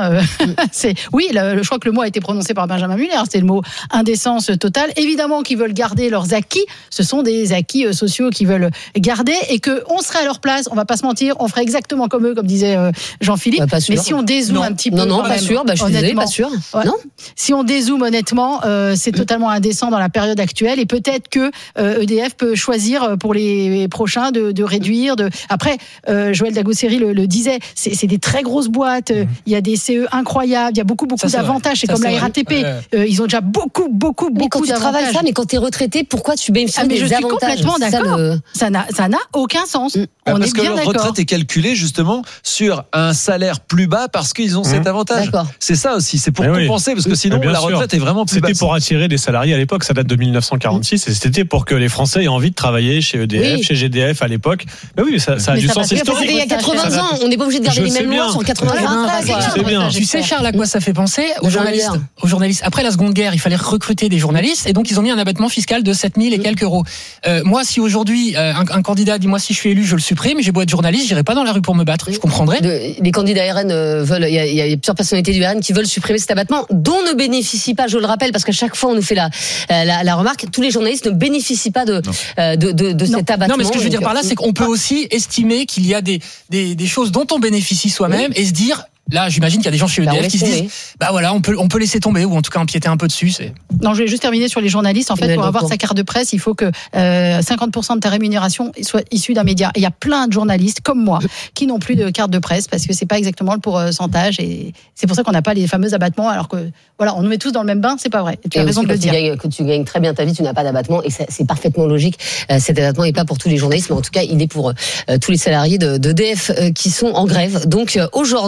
Je crois que le mot a été prononcé par Benjamin Muller. C'est le mot indécence totale. Évidemment qu'ils veulent garder leurs acquis. Ce sont des acquis sociaux qu'ils veulent garder et que on serait à leur place. On va pas se mentir. On ferait exactement comme eux, comme disait Jean-Philippe. Mais si on dézoome un petit peu, pas sûr. Je suis désolée, pas sûr. Ouais. Non. Si on dézoome honnêtement, c'est totalement indécent dans la période actuelle et peut-être que EDF peut choisir pour les prochains de réduire. Après, Joëlle Dagosseri le disait, c'est des très grosses boîtes. Il y a des CE incroyables. Il y a beaucoup d'avantages. C'est comme la RATP. Ils ont déjà beaucoup d'avantages. Quand tu travailles ça, mais quand tu es retraité, pourquoi tu bénéficies des avantages ? Je suis complètement d'accord. Ça n'a aucun sens. On parce est bien que leur retraite est calculée justement sur un salaire plus bas parce qu'ils ont cet avantage. D'accord. C'est ça aussi. C'est pour compenser parce que sinon la retraite est vraiment plus basse. C'était pour attirer des salariés à l'époque. Ça date de 1946 et c'était pour que les Français aient envie de travailler chez EDF, chez GDF à l'époque. Mais oui, ça a du sens historique. Il y a 80 ans, on n'est pas obligé de garder les mêmes lois sur 80 ans. Tu sais, Charles, à quoi ça fait penser ? Aux journalistes. Après la Seconde Guerre, il fallait recruter des journalistes et donc ils ont mis un abattement fiscal de 7 000 et quelques euros. Moi, si aujourd'hui un candidat dit moi si je suis élu, je le supprime, j'ai beau être journaliste, j'irai pas dans la rue pour me battre. Je comprendrais. Les candidats RN veulent, il y a plusieurs personnalités du RN qui veulent supprimer cet abattement, dont ne bénéficie pas, je le rappelle, parce qu'à chaque fois on nous fait la remarque, tous les journalistes ne bénéficient pas de cet abattement. Non, mais ce que je veux dire par là, c'est qu'on peut aussi estimer qu'il y a des choses dont on bénéficie soi-même et se dire. Là, j'imagine qu'il y a des gens chez EDF qui se disent, on peut laisser tomber ou en tout cas empiéter un peu dessus. Non, je vais juste terminer sur les journalistes. En fait, pour avoir sa carte de presse, il faut que 50% de ta rémunération soit issue d'un média. Et il y a plein de journalistes comme moi qui n'ont plus de carte de presse parce que c'est pas exactement le pourcentage et c'est pour ça qu'on n'a pas les fameux abattements. Alors que on nous met tous dans le même bain, c'est pas vrai. Et tu as raison de le dire. Quand tu gagnes très bien ta vie, tu n'as pas d'abattement et c'est parfaitement logique. Cet abattement n'est pas pour tous les journalistes, mais en tout cas, il est pour tous les salariés d'EDF qui sont en grève. Donc aujourd'hui, les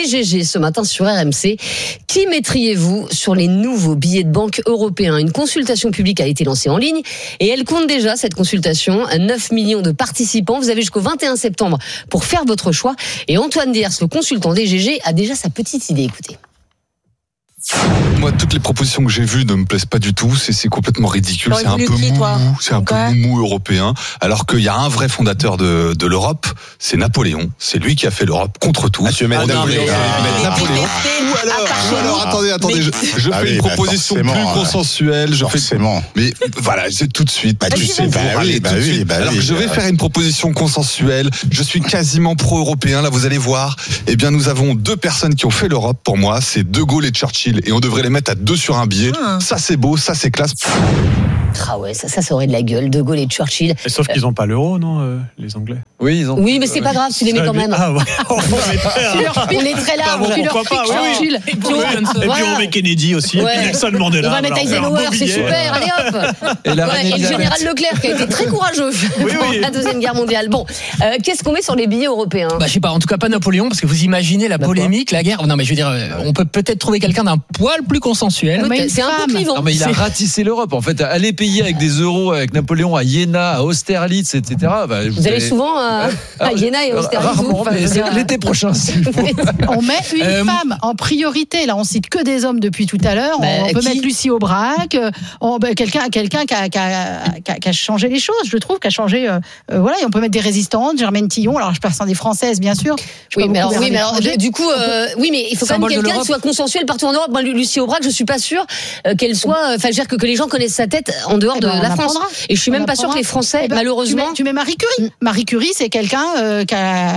DGG ce matin sur RMC. Qui mettriez-vous sur les nouveaux billets de banque européens? Une consultation publique a été lancée en ligne et elle compte déjà, cette consultation, 9 millions de participants. Vous avez jusqu'au 21 septembre pour faire votre choix. Et Antoine Diers, le consultant DGG, a déjà sa petite idée. Écoutez. Moi, toutes les propositions que j'ai vues ne me plaisent pas du tout. C'est complètement ridicule. C'est un peu mou. C'est un peu mou européen. Alors qu'il y a un vrai fondateur de l'Europe, c'est Napoléon. C'est lui qui a fait l'Europe contre tous. Napoléon. Ou alors, attendez. Je fais une proposition plus consensuelle. Mais voilà, c'est tout de suite. Alors que je vais faire une proposition consensuelle. Je suis quasiment pro-européen. Là, vous allez voir. Eh bien, nous avons 2 personnes qui ont fait l'Europe. Pour moi, c'est De Gaulle et Churchill. Et on devrait les mettre à 2 sur un billet. Ça, c'est beau, ça, c'est classe. Ah ouais, ça aurait de la gueule, De Gaulle et Churchill. Et sauf qu'ils n'ont pas l'euro, non, les Anglais? Oui, ils ont. Oui, mais c'est pas grave, tu les mets quand même. Ah ouais. On est très large. Pourquoi pas, Churchill. Et puis on met Kennedy aussi, et puis Nelson Mandela. On va mettre Eisenhower, c'est super, allez hop. Et le général Leclerc qui a été très courageux pendant la Deuxième Guerre mondiale. Bon, qu'est-ce qu'on met sur les billets européens? Je sais pas, en tout cas pas Napoléon, parce que vous imaginez la polémique, la guerre. Non mais je veux dire, on peut peut-être trouver quelqu'un d'un poil plus consensuel. C'est un peu clivant. Non mais il a ratissé l'Europe. En fait, aller payer avec des euros avec Napoléon à Iéna, à Austerlitz, etc. Vous allez souvent à Iéna et Austerlitz? Rarement, mais l'été prochain. On met une femme en priorité. Là, on cite que des hommes depuis tout à l'heure. On peut mettre Lucie Aubrac, quelqu'un qui a changé les choses, je trouve, qui a changé. Voilà, et on peut mettre des résistantes, Germaine Tillon. Alors, je passe en des Françaises, bien sûr. Oui, mais du coup, mais il faut quand même quelqu'un qui soit consensuel partout en Europe. Moi, Lucie Aubrac, je suis pas sûre qu'elle soit. Enfin, je veux dire que les gens connaissent sa tête en dehors de la France. Et je suis même pas sûre que les Français, malheureusement. Tu mets Marie Curie. Marie Curie, c'est quelqu'un qui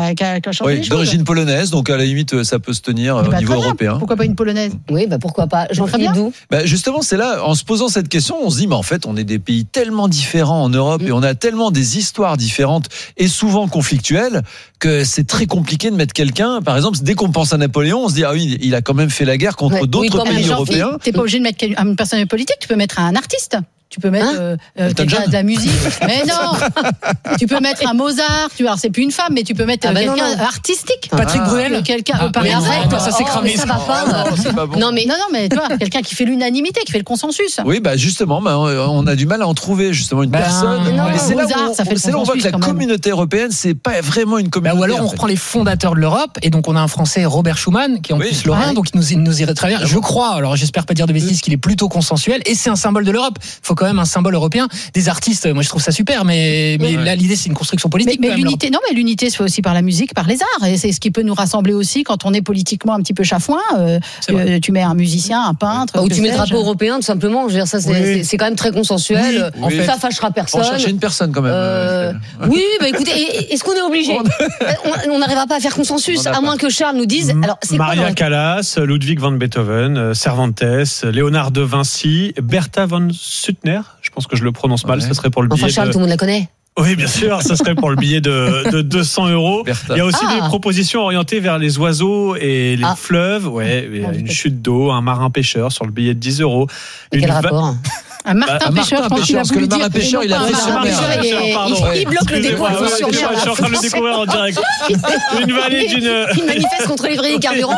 a changé les choses. D'origine polonaise, donc à la limite, ça peut se tenir au niveau européen. Pourquoi pas une polonaise? Oui, pourquoi pas. Jean-Philippe Doux. Justement, c'est là, en se posant cette question, on se dit, mais en fait, on est des pays tellement différents en Europe et on a tellement des histoires différentes et souvent conflictuelles que c'est très compliqué de mettre quelqu'un. Par exemple, dès qu'on pense à Napoléon, on se dit, ah oui, il a quand même fait la guerre contre d'autres pays européens. T'es pas obligé de mettre une personne politique, tu peux mettre un artiste. Tu peux mettre de la musique. Mais non. Tu peux mettre un Mozart. Alors c'est plus une femme, mais tu peux mettre quelqu'un artistique. Patrick Bruel. Quelqu'un. Ça s'est cramé. Ça va pas. Non mais toi, quelqu'un qui fait l'unanimité, qui fait le consensus. Oui, justement, on a du mal à en trouver justement une personne. Mais c'est là où on voit que la communauté européenne, c'est pas vraiment une communauté. Ou alors on reprend les fondateurs de l'Europe, et donc on a un Français, Robert Schuman, qui est en plus lorrain, donc il nous irait très bien. Je crois. Alors j'espère pas dire de bêtises, qu'il est plutôt consensuel, et c'est un symbole de l'Europe. Faut quand même un symbole européen. Des artistes, moi je trouve ça super, mais là l'idée c'est une construction politique. Mais l'unité se fait aussi par la musique, par les arts, et c'est ce qui peut nous rassembler aussi quand on est politiquement un petit peu chafouin. Tu mets un musicien, un peintre. Ou tu mets le drapeau européen, tout simplement. Je veux dire, ça c'est quand même très consensuel. Ça fâchera personne. On chercher une personne quand même. Oui, écoutez, est-ce qu'on est obligé? On n'arrivera pas à faire consensus, à moins que Charles nous dise. Alors, c'est Maria Callas, Ludwig van Beethoven, Cervantes, Léonard de Vinci, Bertha von Suttner. Je pense que je le prononce mal. Ça serait pour le billet. Enfin, Charles, tout le monde la connaît. Oui, bien sûr, ça serait pour le billet de 200 €. Il y a aussi des propositions orientées vers les oiseaux et les fleuves. Une chute d'eau, un marin pêcheur sur le billet de 10 €. Quel rapport? Un Martin Pêcheur, je pense qu'il a voulu dire. Martin Pêcheur, il a fait sur mer. Il bloque le décours sur mer. Je suis en train de le découvrir en direct. Une vallée Il manifeste contre les vrais carburants.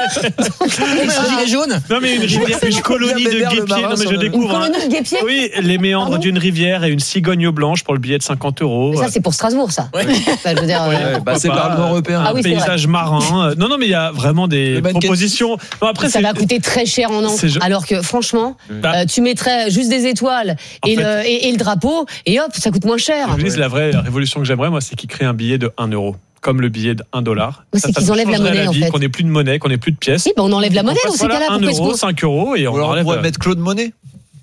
Gilet jaune. Non, mais une colonie de guépiers. Non, mais je découvre. Une colonie de guépiers? Oui, les méandres d'une rivière et une cigogne blanche pour le billet de 50 €. Ça, c'est pour Strasbourg, ça. C'est le Parlement européen. Un paysage marin. Non, mais il y a vraiment des propositions. Ça va coûter très cher en encre. Alors que, franchement, tu mettrais juste des étoiles et le drapeau, et hop, ça coûte moins cher. La vraie révolution que j'aimerais, moi, c'est qu'ils créent un billet de 1 €. Comme le billet de 1 $. C'est qu'ils enlèvent la monnaie, en fait. Qu'on n'ait plus de monnaie, qu'on n'ait plus de pièces. Oui, on enlève la monnaie dans ces cas-là. 1 €, 5 € et on pourrait mettre Claude Monet.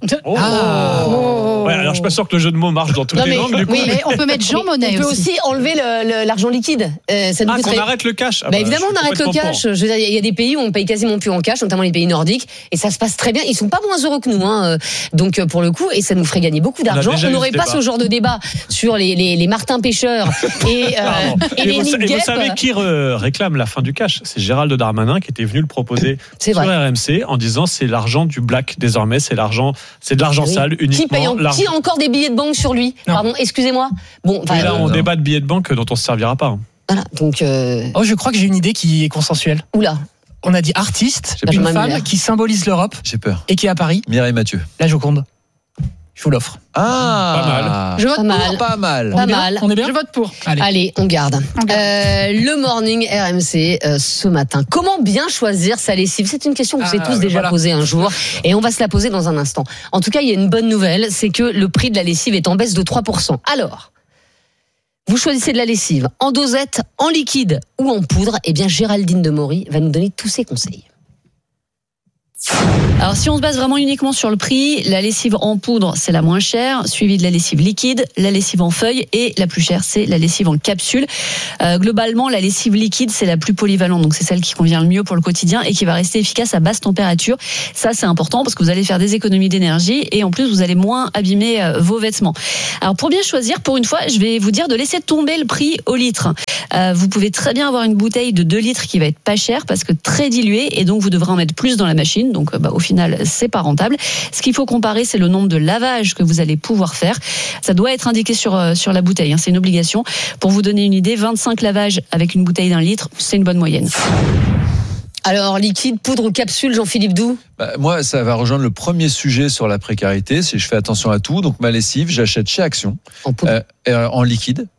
Alors je suis pas sûr que le jeu de mots marche dans toutes les langues. Oui, mais on peut mettre Jean Monnet. On peut aussi enlever l'argent liquide. Qu'on arrête le cash. Évidemment, on arrête le cash. Il y a des pays où on paye quasiment plus en cash, notamment les pays nordiques, et ça se passe très bien. Ils sont pas moins heureux que nous, donc pour le coup, et ça nous ferait gagner beaucoup d'argent. On n'aurait pas ce genre de débat sur les martins pêcheurs et les nids de guêpes. Vous savez qui réclame la fin du cash? C'est Gérald Darmanin qui était venu le proposer sur RMC en disant c'est l'argent du black désormais, c'est de l'argent sale uniquement. Qui a encore des billets de banque sur lui? Pardon, excusez-moi. Là, on débat de billets de banque dont on se servira pas. Voilà, donc. Je crois que j'ai une idée qui est consensuelle. Oula. on a dit artiste, J'ai une peur. femme qui symbolise l'Europe. J'ai peur. Et qui est à Paris. Mireille Mathieu. La Joconde. Je vous l'offre. Ah, Je vote Pas mal. pas mal. Pas mal. On est bien. Je vote pour. Allez, on garde. Le morning RMC ce matin. Comment bien choisir sa lessive? C'est une question que vous avez tous déjà posée un jour et on va se la poser dans un instant. En tout cas, il y a une bonne nouvelle, c'est que le prix de la lessive est en baisse de 3%. Alors, vous choisissez de la lessive en dosette, en liquide ou en poudre. Eh bien, Géraldine Demory va nous donner tous ses conseils. Alors si on se base vraiment uniquement sur le prix, la lessive en poudre c'est la moins chère, suivie de la lessive liquide, la lessive en feuille et la plus chère c'est la lessive en capsule. Globalement la lessive liquide c'est la plus polyvalente, donc c'est celle qui convient le mieux pour le quotidien et qui va rester efficace à basse température. Ça c'est important parce que vous allez faire des économies d'énergie et en plus vous allez moins abîmer vos vêtements. Alors pour bien choisir, pour une fois je vais vous dire de laisser tomber le prix au litre. Vous pouvez très bien avoir une bouteille de 2 litres qui va être pas chère parce que très diluée et donc vous devrez en mettre plus dans la machine. Donc au final c'est pas rentable. Ce qu'il faut comparer c'est le nombre de lavages que vous allez pouvoir faire. Ça doit être indiqué sur la bouteille, c'est une obligation. Pour vous donner une idée, 25 lavages avec une bouteille d'1 litre, c'est une bonne moyenne. Alors, liquide, poudre ou capsule, Jean-Philippe Doux? Moi, ça va rejoindre le premier sujet sur la précarité. Si je fais attention à tout, donc ma lessive, j'achète chez Action, en liquide,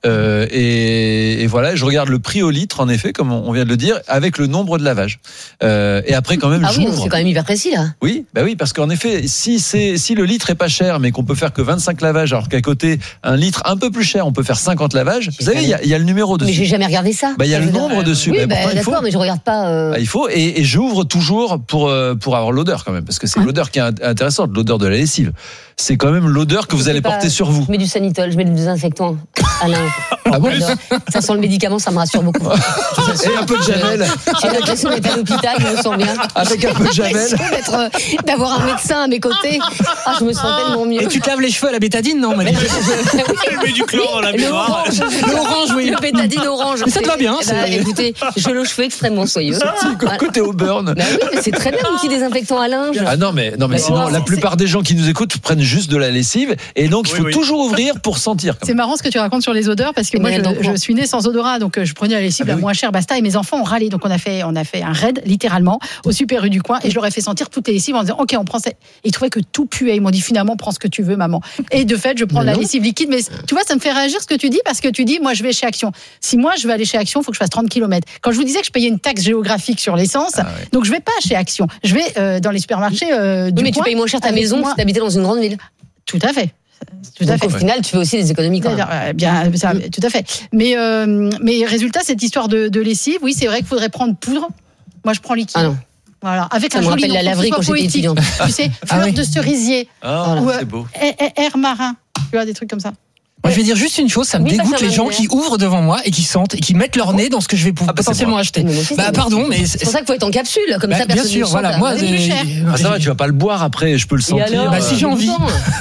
et voilà. Je regarde le prix au litre, en effet, comme on vient de le dire, avec le nombre de lavages. Et après, quand même, j'ouvre. Oui, c'est quand même hyper précis là. Oui, parce qu'en effet, si le litre est pas cher, mais qu'on peut faire que 25 lavages, alors qu'à côté, un litre un peu plus cher, on peut faire 50 lavages. Vous savez, il y a le numéro dessus. Mais j'ai jamais regardé ça. Il y a le nombre dessus. Oui, d'accord, mais je regarde pas. Il faut. Et j'ouvre toujours pour avoir l'odeur quand même, parce que c'est l'odeur qui est intéressante, l'odeur de la lessive. C'est quand même l'odeur que vous allez porter sur vous. Je mets du Sanitol, je mets du désinfectant à linge. Ah bon? Ça sent le médicament, ça me rassure beaucoup. Et un peu de Javel. J'ai l'impression d'être à l'hôpital, je me sens bien. Avec un peu de Javel. D'avoir un médecin à mes côtés. Ah, je me sens tellement mieux. Et tu te laves les cheveux à la bétadine, non? Elle met du chlore dans la baignoire. L'orange, oui. Le bétadine orange. Mais ça te va bien. Écoutez, je le cheveux extrêmement soyeux. Côté au burn. Oui, mais c'est très bien un petit désinfectant à linge. Ah non, mais sinon, la plupart des gens qui nous écoutent prennent juste de la lessive. Et donc, il faut toujours ouvrir pour sentir. C'est marrant ce que tu racontes sur les odeurs parce que moi, je suis née sans odorat. Donc, je prenais la lessive la moins chère, basta. Et mes enfants ont râlé. Donc, on a fait un raid, littéralement, au Super U du coin. Et je leur ai fait sentir toutes les lessives en disant, OK, on prend ça. Et ils trouvaient que tout puait. Ils m'ont dit, finalement, prends ce que tu veux, maman. Et de fait, je prends la lessive liquide. Mais tu vois, ça me fait réagir ce que tu dis parce que tu dis, moi, je vais chez Action. Si moi, je vais aller chez Action, il faut que je fasse 30 km. Quand je vous disais que je payais une taxe géographique sur l'essence, donc je vais pas chez Action. Je vais dans les supermarchés du mais coin, tu payes moins cher ta maison si tu habitais dans une grande ville. Tout à fait. Donc au final, tu fais aussi des économies quand même. Bien, tout à fait. Mais résultat, cette histoire de lessive, oui, c'est vrai qu'il faudrait prendre poudre. Moi, je prends liquide. Ah non. Voilà, avec ça un me joli rappelle la laverie quand j'étais étudiante. Tu sais, fleur de cerisier. Ou c'est beau. Air marin. Tu vois, des trucs comme ça. Moi, je vais dire juste une chose, ça me dégoûte les gens qui ouvrent devant moi et qui sentent et qui mettent leur nez dans ce que je vais potentiellement acheter. Pardon, mais c'est pour ça qu'il faut être en capsule, comme ça. Bien sûr, voilà. Moi, ça va, tu vas pas le boire après, je peux le sentir. Si j'ai envie.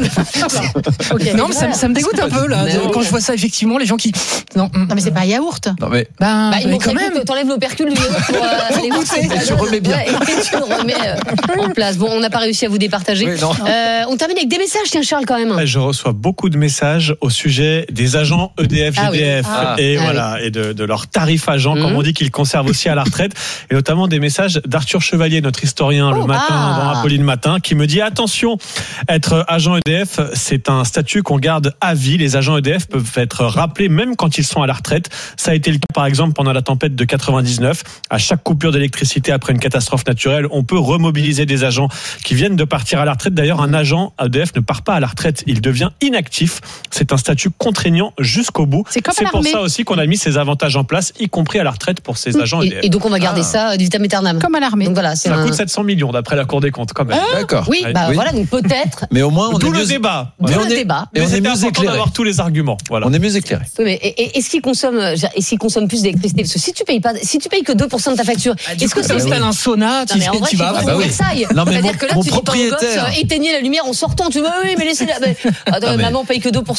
Non, mais ça me dégoûte un peu là quand je vois ça effectivement, les gens qui. Non, mais c'est pas un yaourt. Non mais. Quand même. T'enlèves l'opercule du yaourt pour aller goûter. Et tu remets bien. Et tu le remets en place. Bon, on n'a pas réussi à vous départager. On termine avec des messages, tiens Charles quand même. Je reçois beaucoup de messages au sujet des agents EDF, GDF et de leurs tarifs agents, comme on dit qu'ils conservent aussi à la retraite, et notamment des messages d'Arthur Chevalier, notre historien, le matin dans Apolline Matin, qui me dit attention, être agent EDF, c'est un statut qu'on garde à vie. Les agents EDF peuvent être rappelés même quand ils sont à la retraite. Ça a été le cas par exemple pendant la tempête de 99. À chaque coupure d'électricité après une catastrophe naturelle, on peut remobiliser des agents qui viennent de partir à la retraite. D'ailleurs, un agent EDF ne part pas à la retraite, il devient inactif. C'est un statut contraignant jusqu'au bout. C'est pour ça aussi qu'on a mis ces avantages en place, y compris à la retraite pour ces agents EDF. Et donc on va garder ça vitam aeternam. Comme à l'armée. Donc voilà, ça coûte 700 millions d'après la Cour des comptes quand même. D'accord. Oui, voilà, donc peut-être. Mais au moins on tout est le débat. Mais on est mieux éclairé. D'avoir tous les arguments. Voilà. On est mieux éclairé. Oui, mais est-ce qu'ils consomment plus d'électricité? Parce que si tu payes que 2% de ta facture, est-ce que ça installe un sauna? Tu vas à Versailles. C'est-à-dire que là, tu dis pas aux gosses, éteignez la lumière en sortant. Tu dis oui, mais laissez-la. Maman paye que 2%. Ça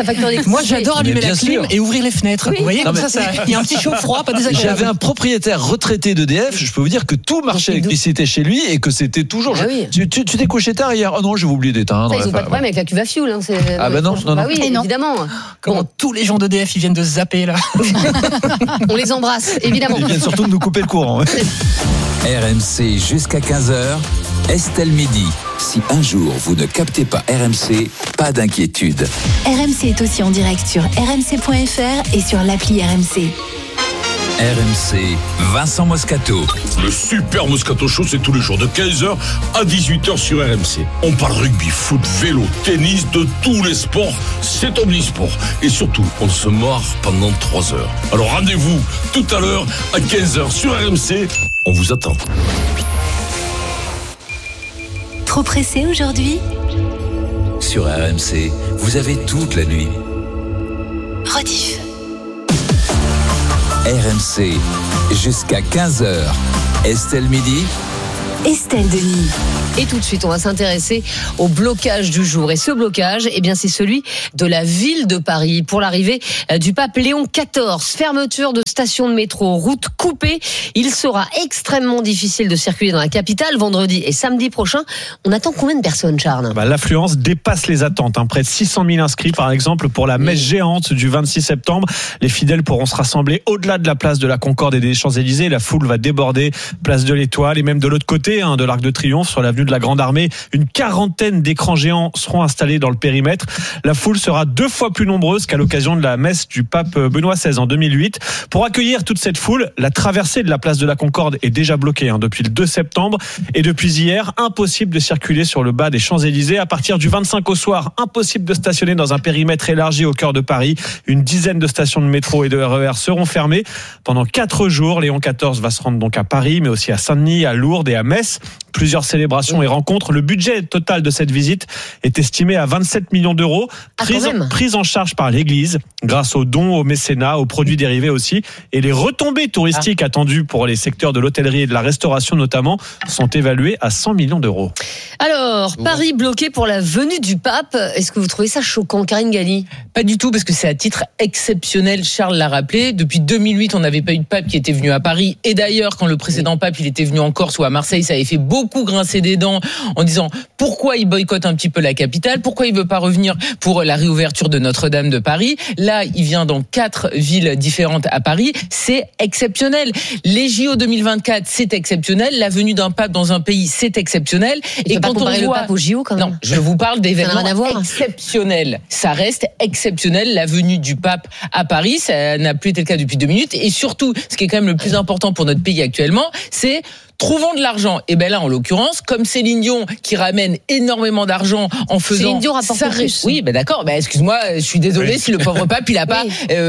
sa facture d'électricité. Moi, j'adore allumer la clim et ouvrir les fenêtres. Oui. Vous voyez, comme ça, il y a un petit chaud-froid, pas désagréable. J'avais un propriétaire retraité d'EDF, je peux vous dire que tout marchait l'électricité chez lui et que c'était toujours. Tu t'es couché tard hier? Oh non, j'ai oublié d'éteindre. Ils n'ont pas de problème avec la cuve à fioul. Ah bah non. Bah oui, évidemment. Comment tous les gens d'EDF, ils viennent de se zapper là. On les embrasse, évidemment. Ils viennent surtout de nous couper le courant. RMC jusqu'à 15h, Estelle Midi. Si un jour vous ne captez pas RMC, pas d'inquiétude. RMC est aussi en direct sur rmc.fr et sur l'appli RMC. RMC, Vincent Moscato. Le super Moscato Show, c'est tous les jours de 15h à 18h sur RMC. On parle rugby, foot, vélo, tennis, de tous les sports. C'est omnisport. Et surtout, on se marre pendant 3 heures. Alors rendez-vous tout à l'heure à 15h sur RMC. On vous attend. Trop pressé aujourd'hui? Sur RMC, vous avez toute la nuit. Rediff. RMC, jusqu'à 15h. Estelle Midi. Estelle Denis. Et tout de suite, on va s'intéresser au blocage du jour. Et ce blocage, eh bien, c'est celui de la ville de Paris pour l'arrivée du pape Léon XIV. Fermeture de stations de métro, routes coupées. Il sera extrêmement difficile de circuler dans la capitale vendredi et samedi prochain. On attend combien de personnes, Charles ? L'affluence dépasse les attentes. Près de 600 000 inscrits, par exemple, pour la messe géante du 26 septembre. Les fidèles pourront se rassembler au-delà de la place de la Concorde et des Champs-Élysées. La foule va déborder place de l'Étoile et même de l'autre côté, de l'Arc de Triomphe, sur l'avenue de la Grande Armée. Une quarantaine d'écrans géants seront installés dans le périmètre. La foule sera 2 fois plus nombreuse qu'à l'occasion de la messe du pape Benoît XVI en 2008. Pour accueillir toute cette foule, la traversée de la place de la Concorde est déjà bloquée depuis le 2 septembre. Et depuis hier, impossible de circuler sur le bas des Champs-Élysées. À partir du 25 au soir, impossible de stationner dans un périmètre élargi au cœur de Paris. Une dizaine de stations de métro et de RER seront fermées. Pendant 4 jours, Léon XIV va se rendre donc à Paris, mais aussi à Saint-Denis, à Lourdes et à Metz. Plusieurs célébrations et rencontres. Le budget total de cette visite est estimé à 27 millions d'euros, prise en charge par l'Église, grâce aux dons, au mécénat, aux produits dérivés aussi. Et les retombées touristiques attendues pour les secteurs de l'hôtellerie et de la restauration notamment sont évaluées à 100 millions d'euros. Alors, Paris bloqué pour la venue du pape. Est-ce que vous trouvez ça choquant, Karine Galli ? Pas du tout, parce que c'est à titre exceptionnel, Charles l'a rappelé. Depuis 2008, on n'avait pas eu de pape qui était venu à Paris. Et d'ailleurs, quand le précédent pape il était venu en Corse ou à Marseille, ça avait fait beaucoup grincer des dents en disant pourquoi il boycotte un petit peu la capitale, pourquoi il veut pas revenir pour la réouverture de Notre-Dame de Paris. Là, il vient dans 4 villes différentes à Paris. C'est exceptionnel. Les JO 2024, c'est exceptionnel. La venue d'un pape dans un pays, c'est exceptionnel. Et quand on voit le pape au JO, quand même. Non, je vous parle d'événements exceptionnels. Ça reste exceptionnel. La venue du pape à Paris, ça n'a plus été le cas depuis 2 minutes. Et surtout, ce qui est quand même le plus important pour notre pays actuellement, c'est trouvons de l'argent. Et ben là, en l'occurrence, comme Céline Dion qui ramène énormément d'argent en faisant. Céline Dion rapporte plus. Oui, ben d'accord. Ben excuse-moi, je suis désolé si le pauvre pape il a pas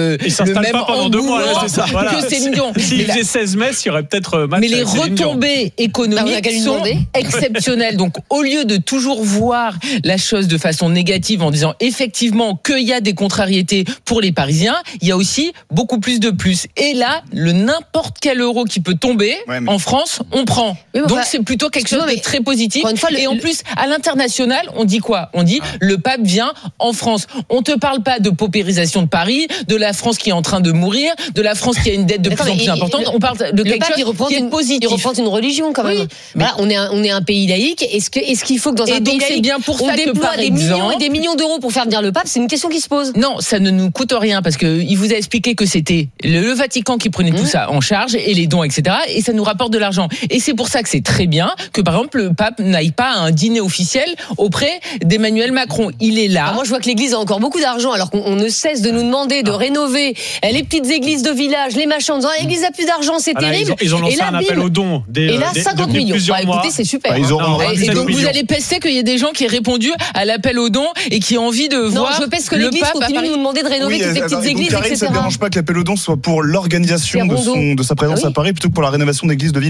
le même engouement que Céline Dion. S'il faisait 16 messes, il y aurait peut-être match. Mais les retombées économiques sont exceptionnelles. Donc, au lieu de toujours voir la chose de façon négative en disant effectivement qu'il y a des contrariétés pour les Parisiens, il y a aussi beaucoup plus de plus. Et là, le n'importe quel euro qui peut tomber en France, on prend. Donc c'est plutôt quelque chose de très positif. Et en plus, à l'international, on dit quoi ? On dit le pape vient en France. On te parle pas de paupérisation de Paris, de la France qui est en train de mourir, de la France qui a une dette de plus en plus importante. On parle de quelque chose qui est positif. Il reprend une religion quand même. Voilà, on est un pays laïque. Est-ce qu'il faut que dans un pays laïque, on déploie des millions et des millions d'euros pour faire venir le pape ? C'est une question qui se pose. Non, ça ne nous coûte rien parce que il vous a expliqué que c'était le Vatican qui prenait tout ça en charge et les dons, etc. Et ça nous rapporte de l'argent. Et c'est pour ça que c'est très bien que, par exemple, le pape n'aille pas à un dîner officiel auprès d'Emmanuel Macron. Il est là. Alors moi, je vois que l'Église a encore beaucoup d'argent, alors qu'on ne cesse de nous demander de rénover les petites églises de village, les machins, en disant l'Église a plus d'argent, c'est terrible. Ils ont lancé un appel aux dons. Et là, 50 millions. Écoutez, c'est super. Et donc, vous allez pester qu'il y ait des gens qui aient répondu à l'appel aux dons et qui ont envie de voir. Non, je peste que l'Église continue de nous demander de rénover toutes les petites églises, Karine, etc. Ça ne dérange pas que l'appel aux dons soit pour l'organisation de sa présence à Paris plutôt que pour la rénovation d'églises de village.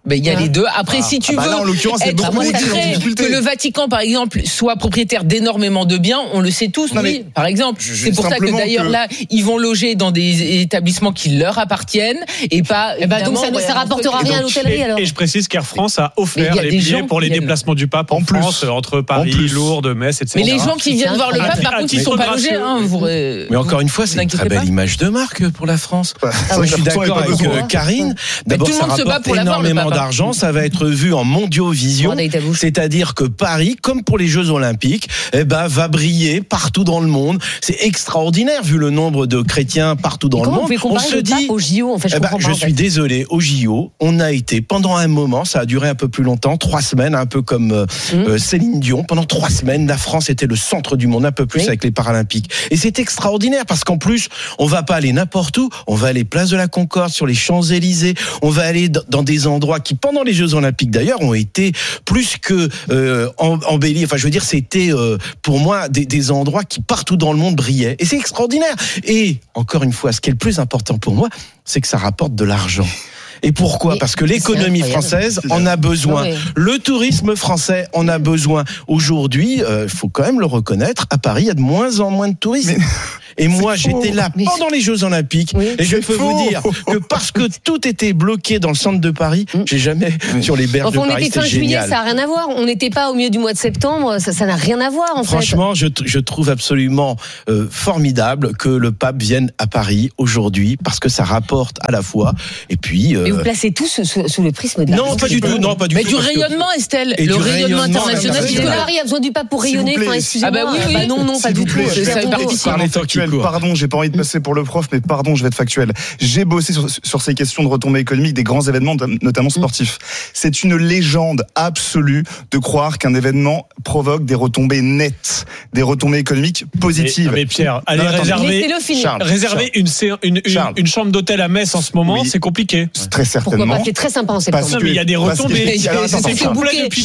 Il y a les deux. Après, si tu veux là, en l'occurrence, c'est beaucoup que le Vatican, par exemple, soit propriétaire d'énormément de biens, on le sait tous, oui. Par exemple, c'est pour ça que d'ailleurs là, ils vont loger dans des établissements qui leur appartiennent et pas. Donc ça rapportera rien à l'hôtellerie alors. Et je précise qu'Air France a offert les billets pour les déplacements du pape en France, entre Paris, Lourdes, Metz, etc. Mais les gens qui viennent voir le pape, par contre, ils sont pas logés. Mais encore une fois, c'est une très belle image de marque pour la France. Moi, je suis d'accord avec Karine. D'abord, ça rapporte énormément d'argent. Ça va être vu en mondiovision. C'est-à-dire que Paris, comme pour les Jeux Olympiques, va briller partout dans le monde. C'est extraordinaire vu le nombre de chrétiens partout dans le monde. On se dit au JO, en fait, je suis désolé, au JO, on a été pendant un moment, ça a duré un peu plus longtemps, 3 semaines, un peu comme Céline Dion. Pendant 3 semaines, la France était le centre du monde, un peu plus avec les Paralympiques. Et c'est extraordinaire parce qu'en plus, on va pas aller n'importe où. On va aller place de la Concorde, sur les Champs-Élysées. On va aller dans des endroits qui, pendant les Jeux Olympiques d'ailleurs, ont été plus que embellis. Enfin, je veux dire, c'était pour moi des endroits qui partout dans le monde brillaient. Et c'est extraordinaire. Et encore une fois, ce qui est le plus important pour moi, c'est que ça rapporte de l'argent. Et pourquoi ? Parce que l'économie française en a besoin. Le tourisme français en a besoin. Aujourd'hui, faut quand même le reconnaître, à Paris, il y a de moins en moins de touristes. Et moi, j'étais là pendant les Jeux Olympiques. Et je peux vous dire que parce que tout était bloqué dans le centre de Paris, j'ai jamais sur les berges de Paris. On était fin juillet, ça n'a rien à voir. On n'était pas au milieu du mois de septembre, ça n'a rien à voir en fait. Franchement, je trouve absolument formidable que le pape vienne à Paris aujourd'hui parce que ça rapporte à la fois. Et puis. Mais vous placez tout sous le prisme de la Non, pas du tout. Non, pas du tout. Mais du rayonnement, Estelle. Le rayonnement international. Est-ce que Paris a besoin du pape pour rayonner ? Excusez-moi. Ah bah oui. Non, pas du tout. Pardon, j'ai pas envie de passer pour le prof, mais pardon, je vais être factuel. J'ai bossé sur ces questions de retombées économiques des grands événements, notamment sportifs. C'est une légende absolue de croire qu'un événement provoque des retombées nettes, des retombées économiques positives. Mais Pierre, allez réserver une chambre d'hôtel à Metz en ce moment, c'est compliqué. Très certainement. Pourquoi pas ? C'est très sympa en septembre. Mais il y a des retombées. C'est complet depuis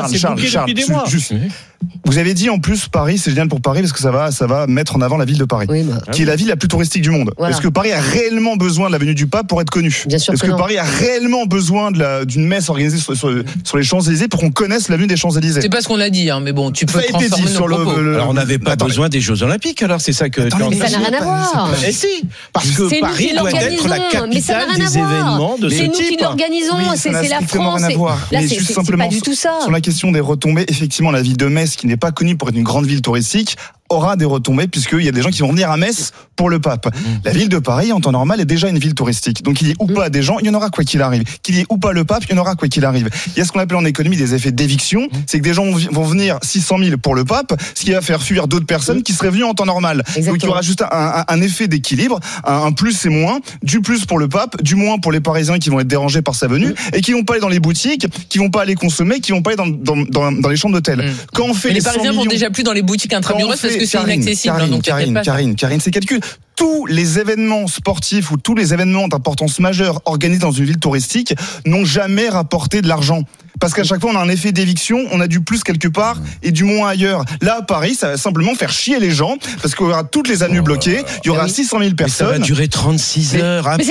des mois. Vous avez dit en plus Paris, c'est génial pour Paris parce que ça va mettre en avant la ville de Paris, qui est la ville la plus touristique du monde. Est-ce que Paris a réellement besoin de la venue du pape pour être connu ? Bien sûr. Est-ce que Paris a réellement besoin d'une messe organisée sur les Champs-Élysées pour qu'on connaisse l'avenue des Champs-Élysées ? C'est pas ce qu'on a dit, mais bon, tu peux transformer nos propos. Alors on n'avait pas besoin des Jeux Olympiques, alors c'est ça que. Mais ça n'a rien à voir. Et si, parce que Paris doit être la capitale des événements de ce type. C'est nous qui l'organisons, c'est la France. Là, c'est pas du tout ça. Sur la question des retombées, effectivement, la ville de Metz, qui n'est pas connue pour être une grande ville touristique, aura des retombées puisqu'il y a des gens qui vont venir à Metz pour le pape. La ville de Paris, en temps normal, est déjà une ville touristique. Donc il y ait ou pas des gens, il y en aura quoi qu'il arrive. Qu'il y ait ou pas le pape, il y en aura quoi qu'il arrive. Il y a ce qu'on appelle en économie des effets d'éviction. C'est que des gens vont venir 600 000 pour le pape, ce qui va faire fuir d'autres personnes qui seraient venues en temps normal. Exactement. Donc il y aura juste un effet d'équilibre, un plus et moins, du plus pour le pape, du moins pour les Parisiens qui vont être dérangés par sa venue et qui vont pas aller dans les boutiques, qui vont pas aller consommer, qui vont pas aller dans les chambres d'hôtel. Quand on fait les Parisiens vont déjà plus dans les boutiques intramuros parce que c'est inaccessible. Karine, c'est calcul. Tous les événements sportifs ou tous les événements d'importance majeure organisés dans une ville touristique n'ont jamais rapporté de l'argent. Parce qu'à chaque fois, on a un effet d'éviction, on a du plus quelque part et du moins ailleurs. Là, à Paris, ça va simplement faire chier les gens parce qu'il y aura toutes les avenues bloquées, il y aura 600 000 personnes. Mais ça va durer 36 heures à peine.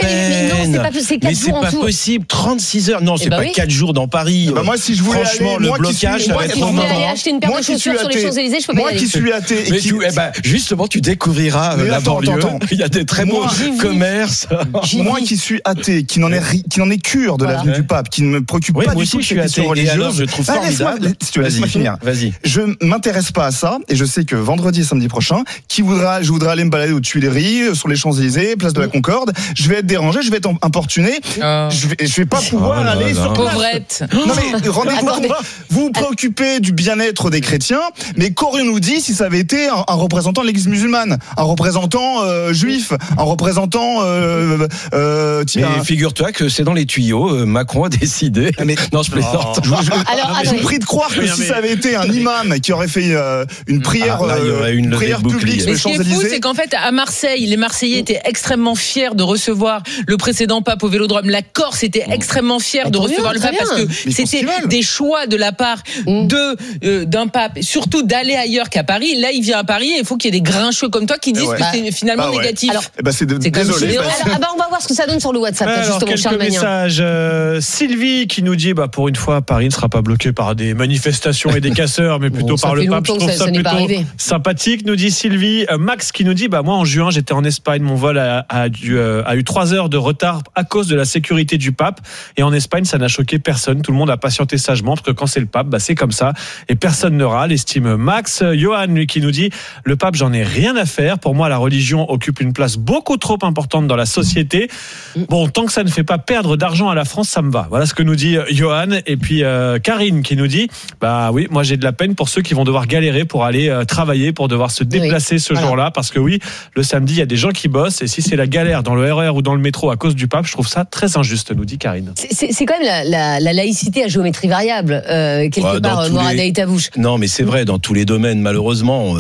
Mais c'est pas possible, 36 heures. Non, c'est pas 4 jours dans Paris. Moi, si je voulais franchement, le blocage, ça va être trop marrant. Acheter une paire de chaussures sur les Champs-Élysées, je peux pas y aller. Moi qui suis athée. Justement, tu découvriras la banlieue. Il y a des très bons commerces. Moi qui suis athée, qui n'en est cure de l'avenue du pape, qui ne me préoccupe pas du tout de ces questions religieuses. Je trouve formidable. Laisse-moi finir. Vas-y. Je m'intéresse pas à ça et je sais que vendredi et samedi prochain, je voudrais aller me balader aux Tuileries, sur les Champs-Élysées, place de la Concorde. Je vais être dérangé, je vais être importuné. Je vais pas pouvoir aller sur place. Pauvrette. Non mais rendez-vous compte. Vous vous préoccupez du bien-être des chrétiens, mais qu'aurions-nous dit si ça avait été un représentant de l'Église musulmane, un représentant juif, un représentant. Mais figure-toi que c'est dans les tuyaux. Macron a décidé. Non, je plaisante. Je vous prie de croire que si ça avait été un imam qui aurait fait une prière, prière publique sur les Champs-Élysées. Ce qui est fou, c'est qu'en fait, à Marseille, les Marseillais étaient extrêmement fiers de recevoir le précédent pape au Vélodrome. La Corse était extrêmement fière de recevoir le pape parce que c'était des choix de la part d'un pape, surtout d'aller ailleurs qu'à Paris. Là, il vient à Paris et il faut qu'il y ait des grincheux comme toi qui disent que finalement négatif. Alors, c'est désolé. On va voir ce que ça donne sur le WhatsApp. Alors, quelques messages. Sylvie qui nous dit, pour une fois, Paris ne sera pas bloqué par des manifestations et des casseurs, mais plutôt par le pape. Je trouve ça plutôt sympathique, nous dit Sylvie. Max qui nous dit, moi en juin j'étais en Espagne, mon vol a eu 3 heures de retard à cause de la sécurité du pape. Et en Espagne, ça n'a choqué personne. Tout le monde a patienté sagement parce que quand c'est le pape, c'est comme ça. Et personne ne râle, estime Max. Johan, lui, qui nous dit, le pape, j'en ai rien à faire. Pour moi, la religion occupe une place beaucoup trop importante dans la société. Bon, tant que ça ne fait pas perdre d'argent à la France, ça me va. Voilà ce que nous dit Johan. Et puis Karine qui nous dit, oui, moi j'ai de la peine pour ceux qui vont devoir galérer pour aller travailler, pour devoir se déplacer ce jour-là, parce que oui, le samedi, il y a des gens qui bossent, et si c'est la galère dans le RER ou dans le métro à cause du pape, je trouve ça très injuste, nous dit Karine. C'est quand même la laïcité à géométrie variable, quelque part, Morad Aïtabouche. Non, mais c'est vrai, dans tous les domaines, malheureusement,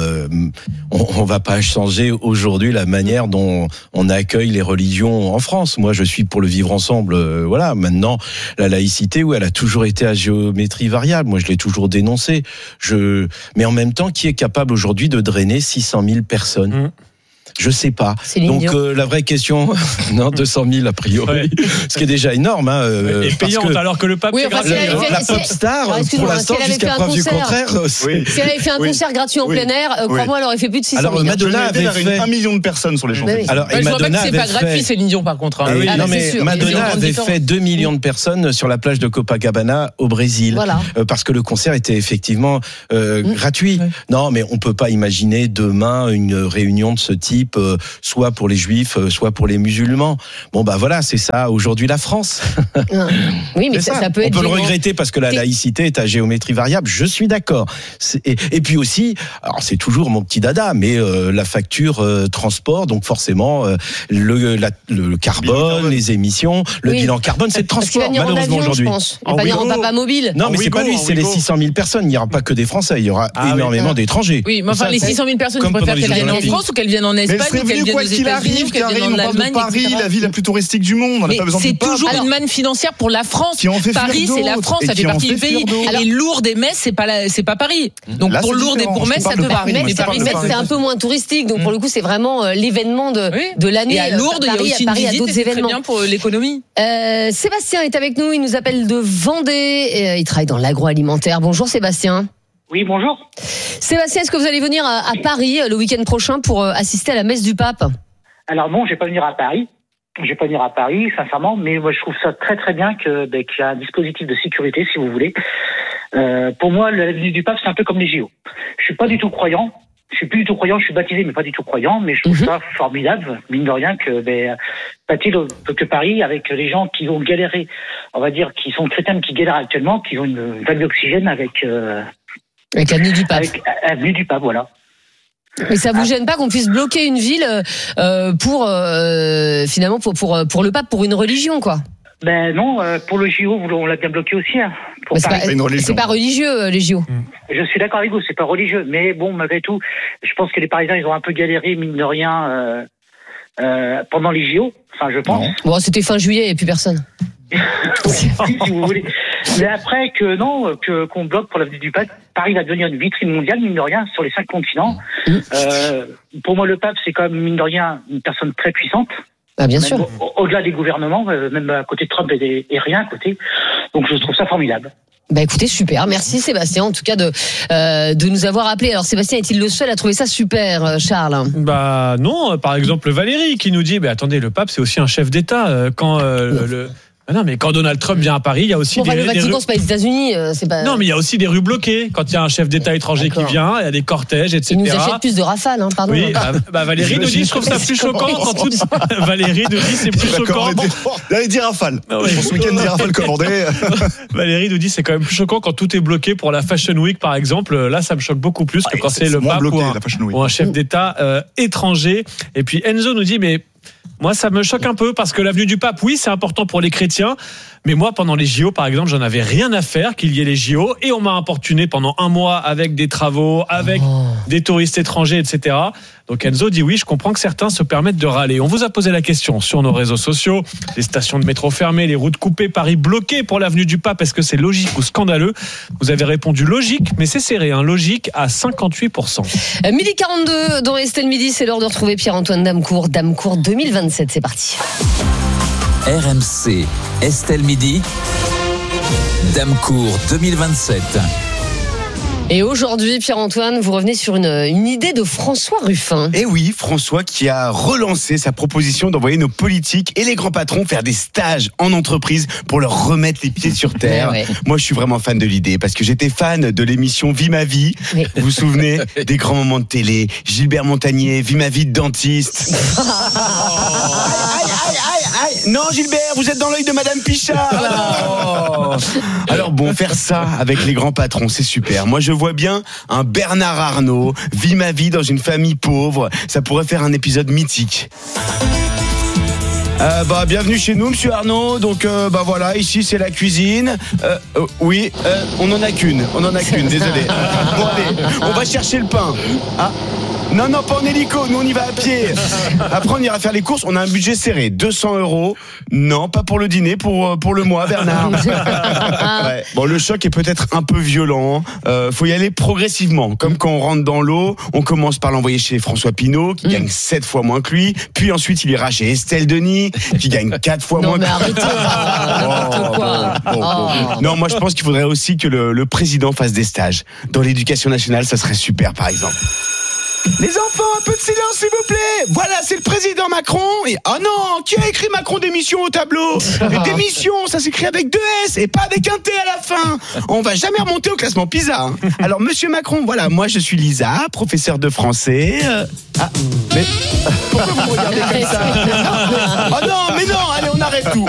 on va pas changer aujourd'hui la manière dont on accueille les religions en France. Moi, je suis pour le vivre ensemble, Maintenant, la laïcité, elle a toujours été à géométrie variable. Moi, je l'ai toujours dénoncé. Mais en même temps, qui est capable aujourd'hui de drainer 600 000 personnes ? Je sais pas. Donc la vraie question, 200 000 a priori, ce qui est déjà énorme. Et payante, alors que le pape, la pop star, pour l'instant, jusqu'à preuve du contraire. Si elle avait fait un concert gratuit en plein air, crois-moi, elle aurait fait plus de 600 000. Alors Madonna avait fait 1 million de personnes sur les Champs-Élysées. Alors, je vois pas que c'est pas gratuit, Céline Dion, par contre. Non, mais Madonna avait fait 2 millions de personnes sur la plage de Copacabana au Brésil, parce que le concert était effectivement gratuit. Non, mais on peut pas imaginer demain une réunion de ce type, soit pour les juifs, soit pour les musulmans. C'est ça aujourd'hui la France. Oui, mais ça peut être. On peut le regretter parce que la laïcité est à géométrie variable. Je suis d'accord. Et puis aussi, alors c'est toujours mon petit dada, mais la facture transport, donc forcément le carbone, les émissions, le bilan carbone, c'est le transport. Malheureusement aujourd'hui. Il va pas venir en papa mobile. Non, mais c'est pas lui, c'est les 600 000 personnes. Il n'y aura pas que des Français, il y aura énormément d'étrangers. Oui, mais enfin les 600 000 personnes, tu préfères qu'elles viennent en France ou qu'elles viennent en Espagne? Quoi qu'il arrive, Karine, on parle de Paris, la ville la plus touristique du monde. On n'a pas besoin c'est toujours une manne financière pour la France. Paris, c'est la France, ça fait partie du pays. Et Lourdes et Metz, c'est pas Paris. Donc pour Lourdes et pour Metz, ça peut pas. Mais Paris, c'est un peu moins touristique. Donc pour le coup, c'est vraiment l'événement de l'année. Et à Lourdes, il y a aussi une visite, c'est très bien pour l'économie. Sébastien est avec nous. Il nous appelle de Vendée. Il travaille dans l'agroalimentaire. Bonjour Sébastien. Oui, bonjour. Sébastien, est-ce que vous allez venir à Paris le week-end prochain pour assister à la messe du pape? Alors non, je vais pas venir à Paris. Je vais pas venir à Paris, sincèrement, mais moi je trouve ça très très bien qu'il y a un dispositif de sécurité, si vous voulez. Pour moi, la venue du pape, c'est un peu comme les JO. Je suis pas du tout croyant. Je suis plus du tout croyant. Je suis baptisé, mais pas du tout croyant. Mais je trouve ça formidable, mine de rien, que Paris, avec les gens qui ont galéré, on va dire, qui sont chrétiens, qui galèrent actuellement, qui ont une vague d'oxygène avec l'avenue du pape. Avec l'avenue du pape, voilà. Mais ça vous gêne pas qu'on puisse bloquer une ville pour finalement pour le pape, pour une religion, quoi? Ben non, pour le JO, on l'a bien bloqué aussi. C'est pas religieux, les JO. Je suis d'accord avec vous, c'est pas religieux. Mais bon, malgré tout, je pense que les Parisiens, ils ont un peu galéré, mine de rien, pendant les JO. Enfin, je pense. Bon, c'était fin juillet, il n'y a plus personne. Si vous voulez. Mais après qu'on bloque pour l'avenue du pape, Paris va devenir une vitrine mondiale, mine de rien, sur les 5 continents. Pour moi, le pape, c'est quand même, mine de rien, une personne très puissante. Bien sûr. Au-delà des gouvernements, même à côté de Trump et rien à côté. Donc je trouve ça formidable. Écoutez, super. Merci Sébastien, en tout cas, de nous avoir appelé. Alors Sébastien, est-il le seul à trouver ça super, Charles? Non, par exemple Valérie qui nous dit, attendez, le pape c'est aussi un chef d'État. Non, mais quand Donald Trump vient à Paris, il y a aussi le Vatican, c'est pas les États-Unis, c'est pas. Non, mais il y a aussi des rues bloquées. Quand il y a un chef d'État étranger qui vient, il y a des cortèges, etc. Il nous achète plus de Rafale, pardon. Oui, Valérie nous dit, je trouve ça plus choquant quand tout. Valérie nous dit, c'est plus choquant. Allez, dis Rafale. Pour ce week-end, dis Rafale commandé. Valérie nous dit, c'est quand même plus choquant quand tout est bloqué pour la Fashion Week, par exemple. Là, ça me choque beaucoup plus que quand c'est le pape ou un chef d'État étranger. Et puis Enzo nous dit, mais Moi, ça me choque un peu parce que l'avenue du Pape, oui, c'est important pour les chrétiens. Mais moi, pendant les JO, par exemple, j'en avais rien à faire qu'il y ait les JO. Et on m'a importuné pendant un mois avec des travaux, avec des touristes étrangers, etc. Donc Enzo dit oui, je comprends que certains se permettent de râler. On vous a posé la question sur nos réseaux sociaux. Les stations de métro fermées, les routes coupées, Paris bloqué pour l'avenue du Pape. Est-ce que c'est logique ou scandaleux ? Vous avez répondu logique, mais c'est serré. Logique à 58%. 12h42 dans Estelle Midi, c'est l'heure de retrouver Pierre-Antoine Damecourt. Damecourt 2027, c'est parti. RMC, Estelle Midi, Damecourt 2027. Et aujourd'hui, Pierre-Antoine, vous revenez sur une idée de François Ruffin. Et oui, François qui a relancé sa proposition d'envoyer nos politiques et les grands patrons faire des stages en entreprise pour leur remettre les pieds sur terre. Ouais. Moi, je suis vraiment fan de l'idée parce que j'étais fan de l'émission Vie ma vie. Oui. Vous vous souvenez des grands moments de télé, Gilbert Montagnier, Vie ma vie de dentiste. Aïe. Non, Gilbert, vous êtes dans l'œil de Madame Pichard. Alors bon, faire ça avec les grands patrons, c'est super. Moi, je vois bien un Bernard Arnault, Vie ma vie dans une famille pauvre. Ça pourrait faire un épisode mythique. Bienvenue chez nous, monsieur Arnaud. Donc, voilà, ici c'est la cuisine. Oui, on en a qu'une, désolé. Bon, allez, on va chercher le pain. Ah. Non, pas en hélico, nous on y va à pied. Après on ira faire les courses, on a un budget serré, 200 €. Non, pas pour le dîner, pour le mois, Bernard. Ouais. Bon, le choc est peut-être un peu violent. Faut y aller progressivement. Comme quand on rentre dans l'eau, on commence par l'envoyer chez François Pinault, qui gagne 7 fois moins que lui. Puis ensuite il ira chez Estelle Denis, qui gagne 4 fois moins que lui. Non, mais arrêtez. Non, moi je pense qu'il faudrait aussi que le président fasse des stages. Dans l'éducation nationale, ça serait super, par exemple. Les enfants, un peu de silence s'il vous plaît. Voilà, c'est le président Macron. Et oh non, qui a écrit Macron démission au tableau? Et démission, ça s'écrit avec 2 S et pas avec un T à la fin. On va jamais remonter au classement PISA. Alors monsieur Macron, voilà, moi je suis Lisa, professeur de français. Mais pourquoi vous me regardez comme ça? Oh non, mais non, allez, on arrête tout.